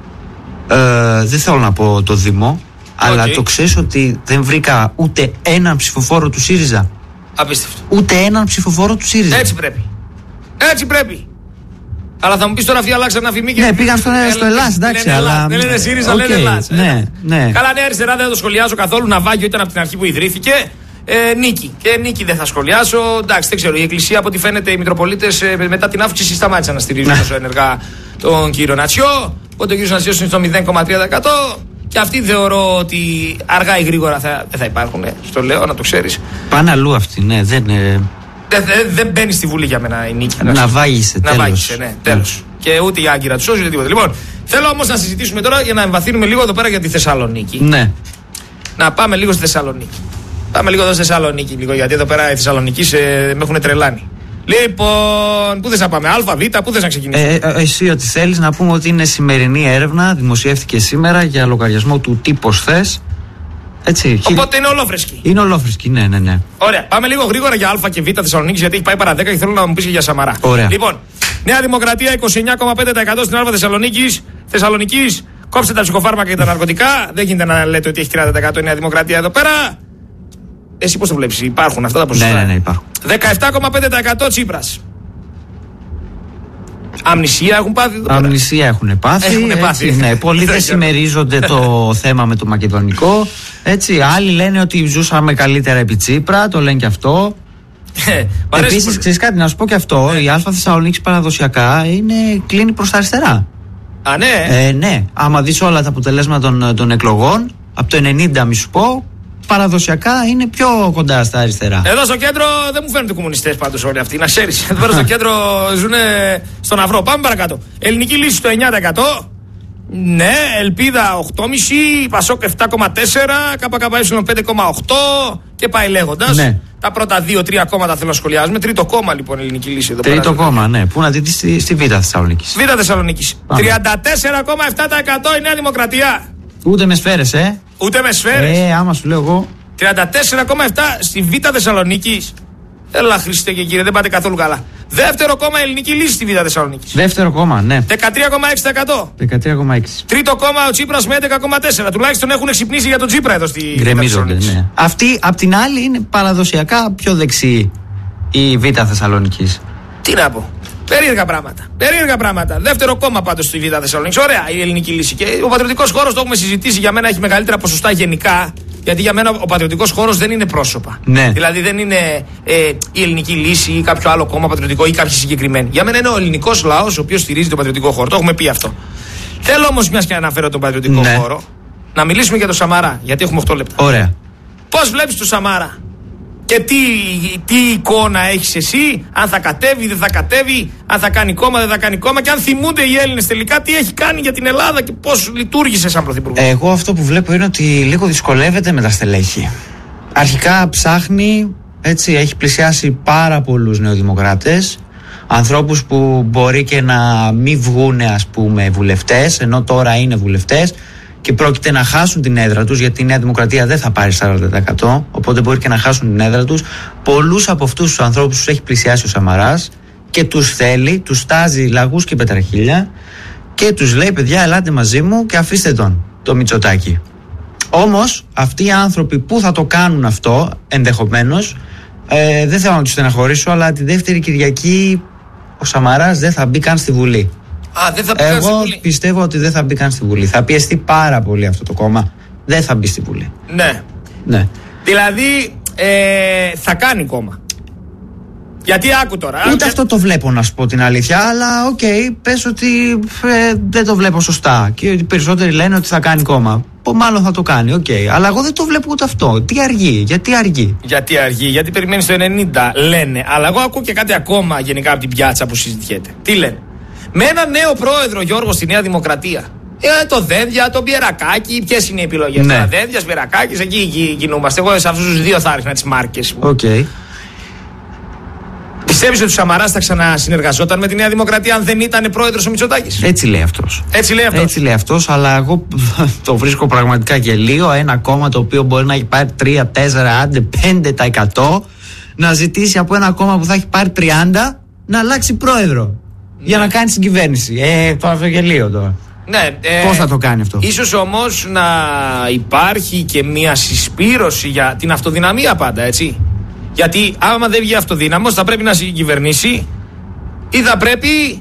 Ε, δεν θέλω να πω το δήμο, okay. αλλά το ξέρεις ότι δεν βρήκα ούτε έναν ψηφοφόρο του ΣΥΡΙΖΑ. Απίστευτο. Ούτε έναν ψηφοφόρο του ΣΥΡΙΖΑ. Έτσι πρέπει. Έτσι πρέπει. Αλλά θα μου πεις τώρα αυτοί αλλάξαν να φημί και. Ναι, πήγαν στο, στο Ελλάς, εντάξει. Λένε αλλά... Δεν λένε ΣΥΡΙΖΑ, okay, λένε Ελλάς. Ναι, ναι. Καλά, ναι, αριστερά δεν το σχολιάζω καθόλου. Ναυάγιο ήταν από την αρχή που ιδρύθηκε. Ε, νίκη. Και νίκη δεν θα σχολιάσω. Εντάξει, δεν ξέρω. Η Εκκλησία, από ό,τι φαίνεται, οι Μητροπολίτες ε, μετά την αύξηση σταμάτησαν να στηρίζουν τόσο ενεργά τον κύριο Νατσιό. Οπότε ο κύριος Νατσιός είναι στο μηδέν κόμμα τρία τοις εκατό. Και αυτοί θεωρώ ότι αργά ή γρήγορα θα, δεν θα υπάρχουν. Ε, στο λέω, να το ξέρεις. Πάνε αλλού αυτοί, ναι. Δεν, ε... δεν, δεν, δεν μπαίνει στη Βουλή για μένα η νίκη. Να βάγισε, να βάγισε, ναι, τέλος. Mm. Και ούτε η Άγκυρα του σώζει ούτε τίποτα. Λοιπόν, θέλω όμως να συζητήσουμε τώρα για να εμβαθύνουμε λίγο εδώ πέρα για τη Θεσσαλονίκη. Ναι. Να πάμε λίγο στη Θεσσαλονίκη. Πάμε λίγο εδώ στη Θεσσαλονίκη, λίγο, γιατί εδώ πέρα οι Θεσσαλονικοί με έχουν τρελάνει. Λοιπόν, πού θες να πάμε, Α, Β, πού θες να ξεκινήσουμε? Ε, ε, εσύ ό,τι θέλεις, να πούμε ότι είναι σημερινή έρευνα, δημοσιεύτηκε σήμερα για λογαριασμό του Τύπος Θες. Έτσι. Οπότε είναι ολόφρεσκη. Είναι ολόφρεσκη, ναι, ναι, ναι. Ωραία. Πάμε λίγο γρήγορα για Α και Β Θεσσαλονίκη, γιατί έχει πάει παρά δέκα και θέλω να μου πεις και για Σαμαρά. Ωραία. Λοιπόν, Νέα Δημοκρατία είκοσι εννιά κόμμα πέντε τοις εκατό στην Α Θεσσαλονίκης. Θεσσαλονίκης, κόψτε τα ψυχοφάρμακα και τα ναρκωτικά. Δεν γίνεται να λέτε ότι έχει τριάντα τοις εκατό η Νέα Δημοκρατία εδώ πέρα. Εσύ πώς το βλέπεις, υπάρχουν αυτά τα ποσοστά? Ναι, ναι, ναι, υπάρχουν. δεκαεπτά κόμμα πέντε τοις εκατό Τσίπρας. Αμνησία έχουν πάθει εδώ πέρα. Αμνησία έχουν πάθει. Έχουν πάθει. Έτσι, ναι, πολλοί δεν συμμερίζονται το θέμα με το μακεδονικό. Έτσι, άλλοι λένε ότι ζούσαμε καλύτερα επί Τσίπρα, το λένε και αυτό. Επίσης, ξέρεις κάτι, να σου πω και αυτό. Η Α Θεσσαλονίκης παραδοσιακά είναι, κλείνει προς τα αριστερά. Α, ναι. Ε, ναι. Άμα δεις όλα τα αποτελέσματα των, των εκλογών, από το ενενήντα, μη σου πω, παραδοσιακά είναι πιο κοντά στα αριστερά. Εδώ στο κέντρο δεν μου φαίνονται κομμουνιστές πάντως όλοι αυτοί, να ξέρεις. Εδώ στο κέντρο ζουν στον αυρό. Πάμε παρακάτω. Ελληνική λύση στο εννιά τοις εκατό. Ναι, Ελπίδα οκτώ κόμμα πέντε, Πασόκ επτά κόμμα τέσσερα, ΚΚΕ πέντε κόμμα οκτώ και πάει λέγοντας. Ναι. Τα πρώτα δύο-τρία κόμματα θέλω να σχολιάζουμε. Τρίτο κόμμα λοιπόν, Ελληνική Λύση εδώ πέρα. Τρίτο πέρα, κόμμα, ναι. Πού να δείτε στη, στη Β' Θεσσαλονίκης. Β' Θεσσαλονίκης. τριάντα τέσσερα κόμμα επτά τοις εκατό η Νέα Δημοκρατία. Ούτε με σφαίρες, ε. Ούτε με σφαίρες. Ε, άμα σου λέω εγώ. τριάντα τέσσερα κόμμα επτά στη Β' Θεσσαλονίκης. Έλα Χριστέ και κύριε, δεν πάτε καθόλου καλά. Δεύτερο κόμμα Ελληνική Λύση στη Β' Θεσσαλονίκης. Δεύτερο κόμμα, ναι. δεκατρία κόμμα έξι τοις εκατό. δεκατρία κόμμα έξι. Τρίτο κόμμα ο Τσίπρας με έντεκα κόμμα τέσσερα. Τουλάχιστον έχουν ξυπνήσει για τον Τσίπρα εδώ στη Β' Θεσσαλονίκης. Ναι. Αυτή απ' την άλλη είναι παραδοσιακά πιο δεξιή η Β' Θεσσαλονίκης. Τι να πω. Περίεργα πράγματα. Περίεργα πράγματα. Δεύτερο κόμμα πάντως στη Β' Θεσσαλονίκης. Ωραία η Ελληνική Λύση. Και ο πατριωτικός χώρος το έχουμε συζητήσει. Για μένα έχει μεγαλύτερα ποσοστά γενικά. Γιατί για μένα ο πατριωτικός χώρος δεν είναι πρόσωπα. Ναι. Δηλαδή δεν είναι ε, η Ελληνική Λύση ή κάποιο άλλο κόμμα πατριωτικό ή κάποιοι συγκεκριμένοι. Για μένα είναι ο ελληνικός λαός ο οποίος στηρίζει τον πατριωτικό χώρο. Το έχουμε πει αυτό. Θέλω όμως, μιας και αναφέρω τον πατριωτικό ναι. χώρο, να μιλήσουμε για τον Σαμαρά. Γιατί έχουμε οκτώ λεπτά. Ωραία. Πώς βλέπεις τον Σαμαρά? Και τι, τι εικόνα έχεις εσύ, αν θα κατέβει, δεν θα κατέβει, αν θα κάνει κόμμα, δεν θα κάνει κόμμα και αν θυμούνται οι Έλληνες τελικά τι έχει κάνει για την Ελλάδα και πώς λειτουργήσε σαν πρωθυπουργός. Εγώ αυτό που βλέπω είναι ότι λίγο δυσκολεύεται με τα στελέχη. Αρχικά ψάχνει, έτσι, έχει πλησιάσει πάρα πολλούς νεοδημοκράτες, ανθρώπους που μπορεί και να μην βγούνε ας πούμε βουλευτές, ενώ τώρα είναι βουλευτές. Και πρόκειται να χάσουν την έδρα τους, γιατί η Νέα Δημοκρατία δεν θα πάρει σαράντα τοις εκατό, οπότε μπορεί και να χάσουν την έδρα τους. Πολλούς από αυτούς τους ανθρώπους τους έχει πλησιάσει ο Σαμαράς και τους θέλει, τους στάζει λαγούς και πετραχίλια και τους λέει: παιδιά, ελάτε μαζί μου και αφήστε τον, το Μητσοτάκη. Όμως αυτοί οι άνθρωποι που θα το κάνουν αυτό, ενδεχομένως, ε, δεν θέλω να τους στεναχωρήσω, αλλά τη δεύτερη Κυριακή ο Σαμαράς δεν θα μπει καν στη Βουλή. Α, δεν θα μπει Εγώ στη Βουλή. πιστεύω ότι δεν θα μπει καν στη Βουλή. Θα πιεστεί πάρα πολύ αυτό το κόμμα. Δεν θα μπει στη Βουλή. Ναι. Ναι. Δηλαδή ε, θα κάνει κόμμα. Γιατί άκου τώρα. Ούτε άκου... αυτό το βλέπω, να σου πω την αλήθεια. Αλλά οκ, okay, πες ότι ε, δεν το βλέπω σωστά. Και οι περισσότεροι λένε ότι θα κάνει κόμμα. Μάλλον θα το κάνει, οκ. Okay. Αλλά εγώ δεν το βλέπω ούτε αυτό. Τι αργεί, γιατί αργεί. Γιατί αργεί, γιατί περιμένει το ενενήντα, λένε. Αλλά εγώ ακούω και κάτι ακόμα γενικά από την πιάτσα που συζητιέται. Τι λένε? Με ένα νέο πρόεδρο, Γιώργο, στη Νέα Δημοκρατία. Ε, το Δένδια, το Μπιερακάκη, ποιες είναι οι επιλογές? Ναι. Το Δένδια, Μπιερακάκη, εκεί, εκεί κινούμαστε. Εγώ σε αυτούς τους δύο θα άρχινα τις μάρκες. Οκ. Okay. Πιστεύεις ότι ο Σαμαράς θα ξανασυνεργαζόταν με τη Νέα Δημοκρατία αν δεν ήταν πρόεδρος ο Μητσοτάκης? Έτσι λέει αυτός. Έτσι λέει αυτός. Έτσι λέει αυτός, αλλά εγώ το βρίσκω πραγματικά γελίο. Ένα κόμμα το οποίο μπορεί να έχει πάρει τρία, τέσσερα, άντε πέντε τοις εκατό να ζητήσει από ένα κόμμα που θα έχει πάρει τριάντα να αλλάξει πρόεδρο. Ναι. Για να κάνει την κυβέρνηση. Ε, το αυτό γελίο τώρα. Ναι, ε, πώς θα το κάνει αυτό? Ίσως όμως να υπάρχει και μια συσπήρωση για την αυτοδυναμία πάντα, έτσι. Γιατί άμα δεν βγει αυτοδύναμος θα πρέπει να συγκυβερνήσει ή θα πρέπει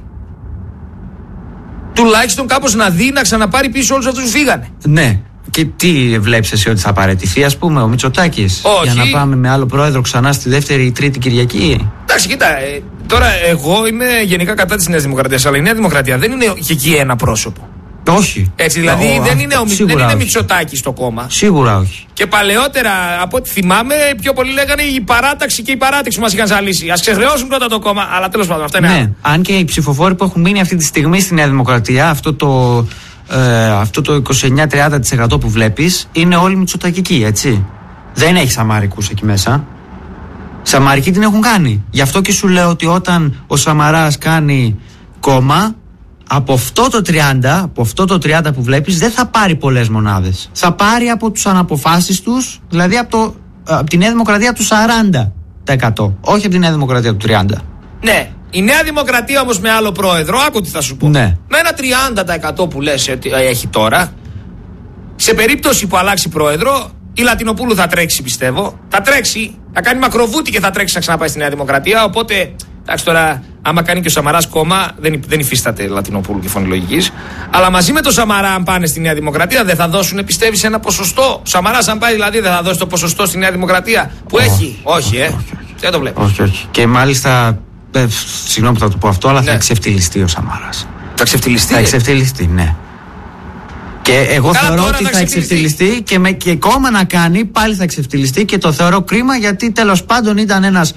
τουλάχιστον κάπως να δει να ξαναπάρει πίσω όλους αυτούς που φύγανε. Ναι. Και τι βλέπεις εσύ ότι θα παραιτηθεί, ας πούμε, ο Μητσοτάκης? Όχι. Για να πάμε με άλλο πρόεδρο ξανά στη δεύτερη ή τρίτη Κυριακή? Εντάξει, κοίτα, ε, τώρα εγώ είμαι γενικά κατά της Νέας Δημοκρατίας, αλλά η Νέα Δημοκρατία δεν είναι και εκεί ένα πρόσωπο. Όχι. Έτσι, δηλαδή ο, δεν είναι, ο, δεν είναι Μητσοτάκης το κόμμα. Σίγουρα όχι. Και παλαιότερα, από ό,τι θυμάμαι, πιο πολύ λέγανε η παράταξη και η παράταξη που μας είχαν ζαλίσει. Ας ξεχρεώσουν πρώτα το κόμμα, αλλά τέλος πάντων, αυτά είναι ναι, άλλα. Αν και οι ψηφοφόροι που έχουν μείνει αυτή τη στιγμή στη Νέα Δημοκρατία, αυτό το, ε, αυτό το είκοσι εννέα με τριάντα τοις εκατό που βλέπεις, είναι όλοι Μητσοτακικοί, έτσι. Δεν έχει Σαμαρικούς εκεί μέσα. Σαμαρικοί την έχουν κάνει. Γι' αυτό και σου λέω ότι όταν ο Σαμαράς κάνει κόμμα, από αυτό το τριάντα, από αυτό το τριάντα που βλέπεις, δεν θα πάρει πολλές μονάδες. Θα πάρει από τους αναποφάσιστους, δηλαδή από, το, από τη Νέα Δημοκρατία του σαράντα τοις εκατό, όχι από τη Νέα Δημοκρατία του τριάντα. Ναι. Η Νέα Δημοκρατία όμως με άλλο πρόεδρο, άκου τι θα σου πω. Ναι. Με ένα τριάντα τοις εκατό που λες ότι έχει τώρα, σε περίπτωση που αλλάξει πρόεδρο, η Λατινοπούλου θα τρέξει, πιστεύω. Θα τρέξει, θα κάνει μακροβούτι και θα τρέξει να ξαναπάει στη Νέα Δημοκρατία. Οπότε, εντάξει τώρα, άμα κάνει και ο Σαμαράς κόμμα, δεν, δεν υφίσταται Λατινοπούλου και Φωνή Λογικής. Αλλά μαζί με τον Σαμαρά, αν πάνε στη Νέα Δημοκρατία, δεν θα δώσουν, πιστεύεις, ένα ποσοστό. Ο Σαμαράς, αν πάει δηλαδή, δεν θα δώσει το ποσοστό στη Νέα Δημοκρατία που oh, έχει. Όχι, όχι, ε. Όχι, όχι. Δεν το βλέπω. Όχι, όχι. Και μάλιστα, ε, συγγνώμη που θα το πω αυτό, αλλά ναι. θα εξευτελιστεί ο Σαμαράς. Θα εξευτελιστεί. Θα εξευτελιστεί, ναι. Και εγώ Κάρα θεωρώ ότι θα εξευτελιστεί και, με, και κόμμα να κάνει πάλι θα εξευτελιστεί και το θεωρώ κρίμα, γιατί τέλος πάντων ήταν ένας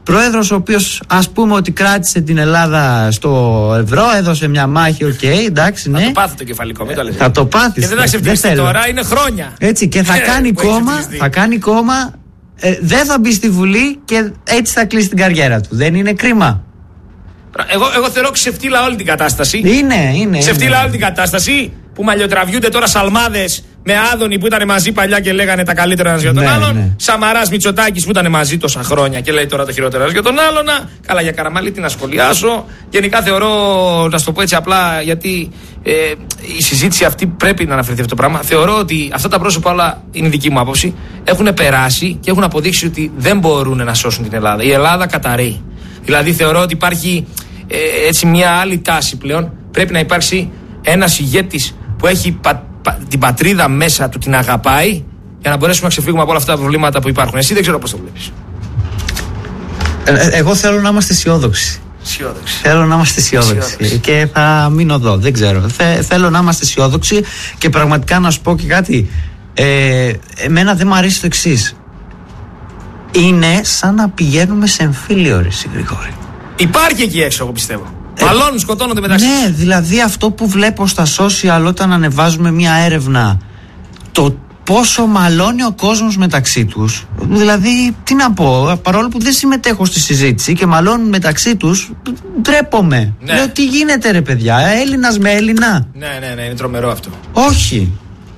Πρόεδρος ο οποίος ας πούμε ότι κράτησε την Ελλάδα στο ευρώ, έδωσε μια μάχη, οκ, okay, εντάξει, ναι. Θα το πάθει το κεφαλικό, μην το λες. Θα το πάθει. Και δεν θα ξεφτυλιστεί τώρα, είναι χρόνια. Έτσι, και θα κάνει κόμμα, θα κάνει κόμμα, ε, δεν θα μπει στη Βουλή και έτσι θα κλείσει την καριέρα του. Δεν είναι κρίμα? Εγώ, εγώ θεωρώ ξεφτύλα όλη την κατάσταση. Είναι, είναι. Ξεφτύλα είναι. όλη την κατάσταση που μαλλιοτραβιούνται τώρα σαλμάδες με Άδωνη που ήταν μαζί παλιά και λέγανε τα καλύτερα ένας για τον ναι, άλλον. Ναι. Σαμαράς, Μητσοτάκης που ήταν μαζί τόσα χρόνια και λέει τώρα το χειρότερο ένας για τον άλλον. Καλά, για Καραμανλή τι να σχολιάσω. Γενικά θεωρώ, να σου το πω έτσι απλά, γιατί ε, η συζήτηση αυτή πρέπει να αναφερθεί αυτό το πράγμα. Θεωρώ ότι αυτά τα πρόσωπα, όλα είναι η δική μου άποψη, έχουν περάσει και έχουν αποδείξει ότι δεν μπορούν να σώσουν την Ελλάδα. Η Ελλάδα καταρρέει. Δηλαδή θεωρώ ότι υπάρχει ε, έτσι μια άλλη τάση πλέον. Πρέπει να υπάρξει ένας ηγέτης που έχει πα, πα, την πατρίδα μέσα του, την αγαπάει, για να μπορέσουμε να ξεφύγουμε από όλα αυτά τα προβλήματα που υπάρχουν. Εσύ δεν ξέρω πώς το βλέπεις. Ε, εγώ θέλω να είμαστε αισιόδοξοι. Θέλω να είμαστε αισιόδοξοι και θα μείνω εδώ. Δεν ξέρω. Θε, θέλω να είμαστε αισιόδοξοι και πραγματικά να σου πω και κάτι. Ε, εμένα δεν μου αρέσει το εξής. Είναι σαν να πηγαίνουμε σε εμφύλιο, ρε Γρηγόρη. Υπάρχει εκεί έξω, εγώ πιστεύω. Ε, Μαλώνουν, σκοτώνονται μεταξύ. Ναι, δηλαδή αυτό που βλέπω στα social όταν ανεβάζουμε μια έρευνα, το πόσο μαλώνει ο κόσμος μεταξύ τους. Δηλαδή, τι να πω, παρόλο που δεν συμμετέχω στη συζήτηση και μαλώνουν μεταξύ τους, ντρέπομαι. Ναι. Λέω, τι γίνεται ρε παιδιά, Έλληνας με Έλληνα. Ναι, ναι, ναι, είναι τρομερό αυτό. Όχι.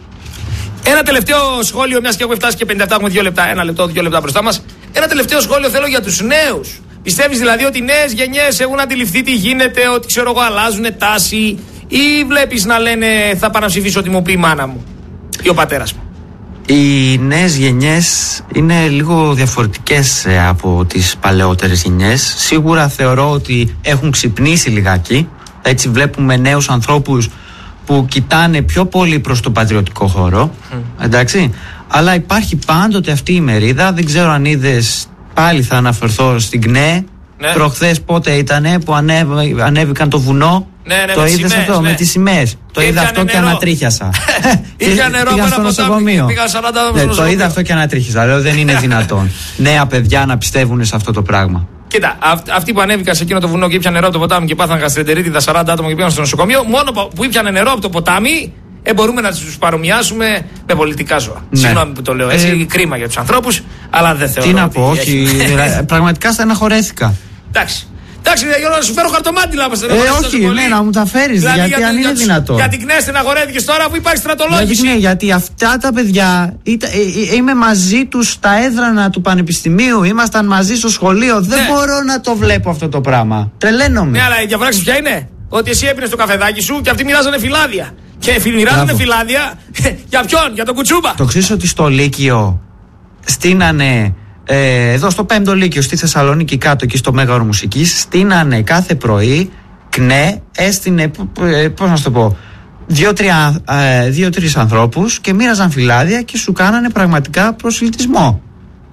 Ένα τελευταίο σχόλιο, μιας και έχουμε φτάσει και πενήντα επτά, έχουμε δύο λεπτά, ένα λεπτό, δύο λεπτά μπροστά μας. Ένα τελευταίο σχόλιο θέλω για τους νέους. Πιστεύεις δηλαδή ότι οι νέες γενιές έχουν αντιληφθεί τι γίνεται, ότι ξέρω εγώ αλλάζουν τάση, ή βλέπεις να λένε θα πάω να ψηφίσω ότι μου πει η μάνα μου ή ο πατέρας μου? Οι νέες γενιές είναι λίγο διαφορετικές από τις παλαιότερες γενιές. Σίγουρα θεωρώ ότι έχουν ξυπνήσει λιγάκι. Έτσι βλέπουμε νέους ανθρώπους που κοιτάνε πιο πολύ προς το πατριωτικό χώρο. Mm. Εντάξει. Αλλά υπάρχει πάντοτε αυτή η μερίδα. Δεν ξέρω αν είδες, πάλι θα αναφερθώ στην ΚΝΕ. Ναι. Προχθές πότε ήτανε που ανέβη, ανέβηκαν το βουνό. Ναι, ναι, το είδες αυτό, ναι, με τις σημαίες. Το είδα αυτό νερό. Και ανατρίχιασα. Είχε νερό πήγα στο νοσοκομείο. Πήγα σαράντα ναι, το είδα αυτό και ανατρίχιασα. Λέω δεν είναι δυνατόν νέα παιδιά να πιστεύουν σε αυτό το πράγμα. Κοίτα, αυ, αυτοί που ανέβηκαν σε εκείνο το βουνό και ήπιαν νερό από το ποτάμι και πάθαν γαστρεντερίτιδα σαράντα άτομα και πήγαν στο νοσοκομείο, μόνο που ήπιαν νερό από το ποτάμι, ε, μπορούμε να τους παρομοιάσουμε με πολιτικά ζώα. Ναι. Συγγνώμη που το λέω έτσι, ε, κρίμα για τους ανθρώπους, αλλά δεν θεωρώ. Τι να πω, όχι. Πραγματικά στεναχωρέθηκα. Εντάξει. Εντάξει, Γιώργο, να σου φέρω χαρτομάτιλα από στεναχωρέθηκα. Ε, όχι, ναι, να μου τα φέρεις, δηλαδή, γιατί για, αν είναι για, δυνατόν. Για την ΚΝΕ στεναχωρέθηκες τώρα που υπάρχει στρατολόγηση. Γιατί, ναι, γιατί αυτά τα παιδιά, είτα, ε, ε, είμαι μαζί τους στα έδρανα του πανεπιστημίου, ήμασταν μαζί στο σχολείο. Δεν ναι. μπορώ να το βλέπω αυτό το πράγμα. Τρελαίνομαι. Ναι, αλλά η διαφορά ποια είναι? Ότι εσύ έπινες το καφεδάκι σου και αυτοί μοιράζανε φυλάδια. Και μοιράζανε φυλάδια για ποιον? Για τον Κουτσούμπα. Το ξέρεις ότι στο Λύκειο στείνανε. Ε, εδώ στο πέμπτο Λύκειο στη Θεσσαλονίκη κάτω εκεί στο Μέγαρο Μουσικής στείνανε κάθε πρωί ΚΝΕ, έστεινε ε, πώς να σου το πω δύο-τρία, ε, δύο-τρεις ανθρώπους και μοίραζαν φυλάδια και σου κάνανε πραγματικά προσιλητισμό.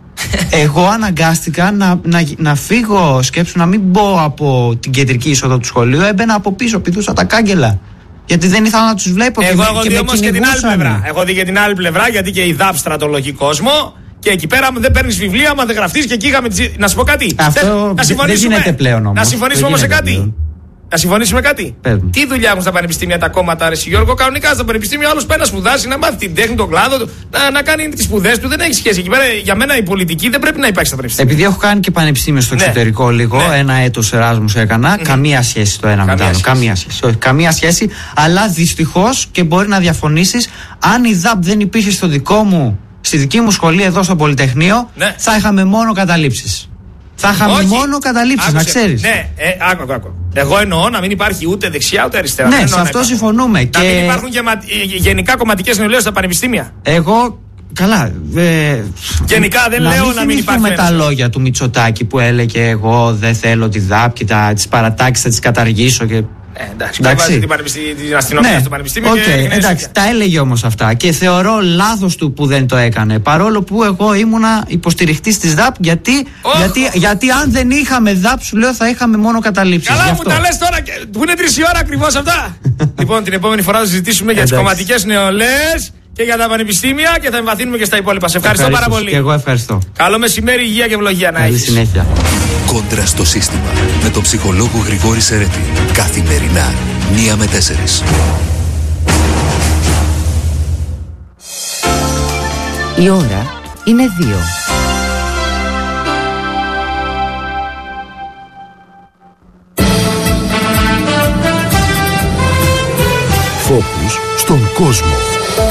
Εγώ αναγκάστηκα να, να, να φύγω, σκέψου, να μην μπω από την κεντρική είσοδο του σχολείου, έμπαινα από πίσω, πηδούσα τα κάγκελα. Γιατί δεν ήθελα να τους βλέπω. Εγώ έχω δει όμως και την άλλη πλευρά. Έχω δει και την άλλη πλευρά, γιατί και η ΔΑΠ στρατολογεί κόσμο. Και εκεί πέρα δεν παίρνεις βιβλία, άμα δεν γραφτείς και εκεί είχαμε. Να σου πω κάτι. Αυτό δεν γίνεται πλέον όμως. Να συμφωνήσουμε όμως σε κάτι. Πλέον. Να συμφωνήσουμε κάτι. Πέμπει. Τι δουλειά έχουν στα πανεπιστήμια τα κόμματα, ρε Γιώργο? Κανονικά στα πανεπιστήμια άλλο πάει να σπουδάσει, να μάθει την τέχνη, τον κλάδο του, να, να κάνει τις σπουδές του. Δεν έχει σχέση. Εκεί πέρα για μένα η πολιτική δεν πρέπει να υπάρχει στα πανεπιστήμια. Επειδή έχω κάνει και πανεπιστήμιο στο ναι. εξωτερικό λίγο, ναι. ένα έτος Εράσμους έκανα, mm. καμία σχέση το ένα με το άλλο. Καμία σχέση. Όχι, καμία σχέση. Αλλά δυστυχώς και μπορεί να διαφωνήσεις, αν η ΔΑΠ δεν υπήρχε στο δικό μου. Στη δική μου σχολή εδώ στο Πολυτεχνείο ναι. θα είχαμε μόνο καταλήψεις. Θα είχαμε όχι. μόνο καταλήψεις, να ξέρεις. Ναι, ε, άκου, άκου. Εγώ εννοώ να μην υπάρχει ούτε δεξιά ούτε αριστερά. Ναι, σε αυτό συμφωνούμε. Να και... μην υπάρχουν γεμα... γενικά κομματικές νεολαίες στα πανεπιστήμια. Εγώ, καλά. Ε, γενικά δεν να λέω μην να μην υπάρχει. Με τα λόγια του Μητσοτάκη που έλεγε εγώ δεν θέλω τη ΔΑΠ και τις παρατάξεις θα τις καταργήσω και. Ε, εντάξει, εντάξει. Την, την αστυνομία ναι, στο πανεπιστήμιο. Okay, και εντάξει, τα έλεγε όμως αυτά και θεωρώ λάθος του που δεν το έκανε. Παρόλο που εγώ ήμουνα υποστηριχτής της ΔΑΠ, γιατί, oh. γιατί, γιατί αν δεν είχαμε ΔΑΠ, σου λέω, θα είχαμε μόνο καταλήψεις. Καλά, μου τα λες τώρα, που είναι τρεις η ώρα ακριβώς αυτά. Λοιπόν, την επόμενη φορά θα συζητήσουμε για τις κομματικές νεολαίες και για τα πανεπιστήμια και θα εμβαθύνουμε και στα υπόλοιπα. Σε ευχαριστώ πάρα πολύ. Και εγώ ευχαριστώ. Καλό μεσημέρι, υγεία και ευλογία να έχεις. έχεις. Συνέχεια. Κόντρα στο σύστημα με τον ψυχολόγο Γρηγόρη Σερέτη. Καθημερινά, μία με τέσσερις. Η ώρα είναι δύο. Φόκους στον κόσμο.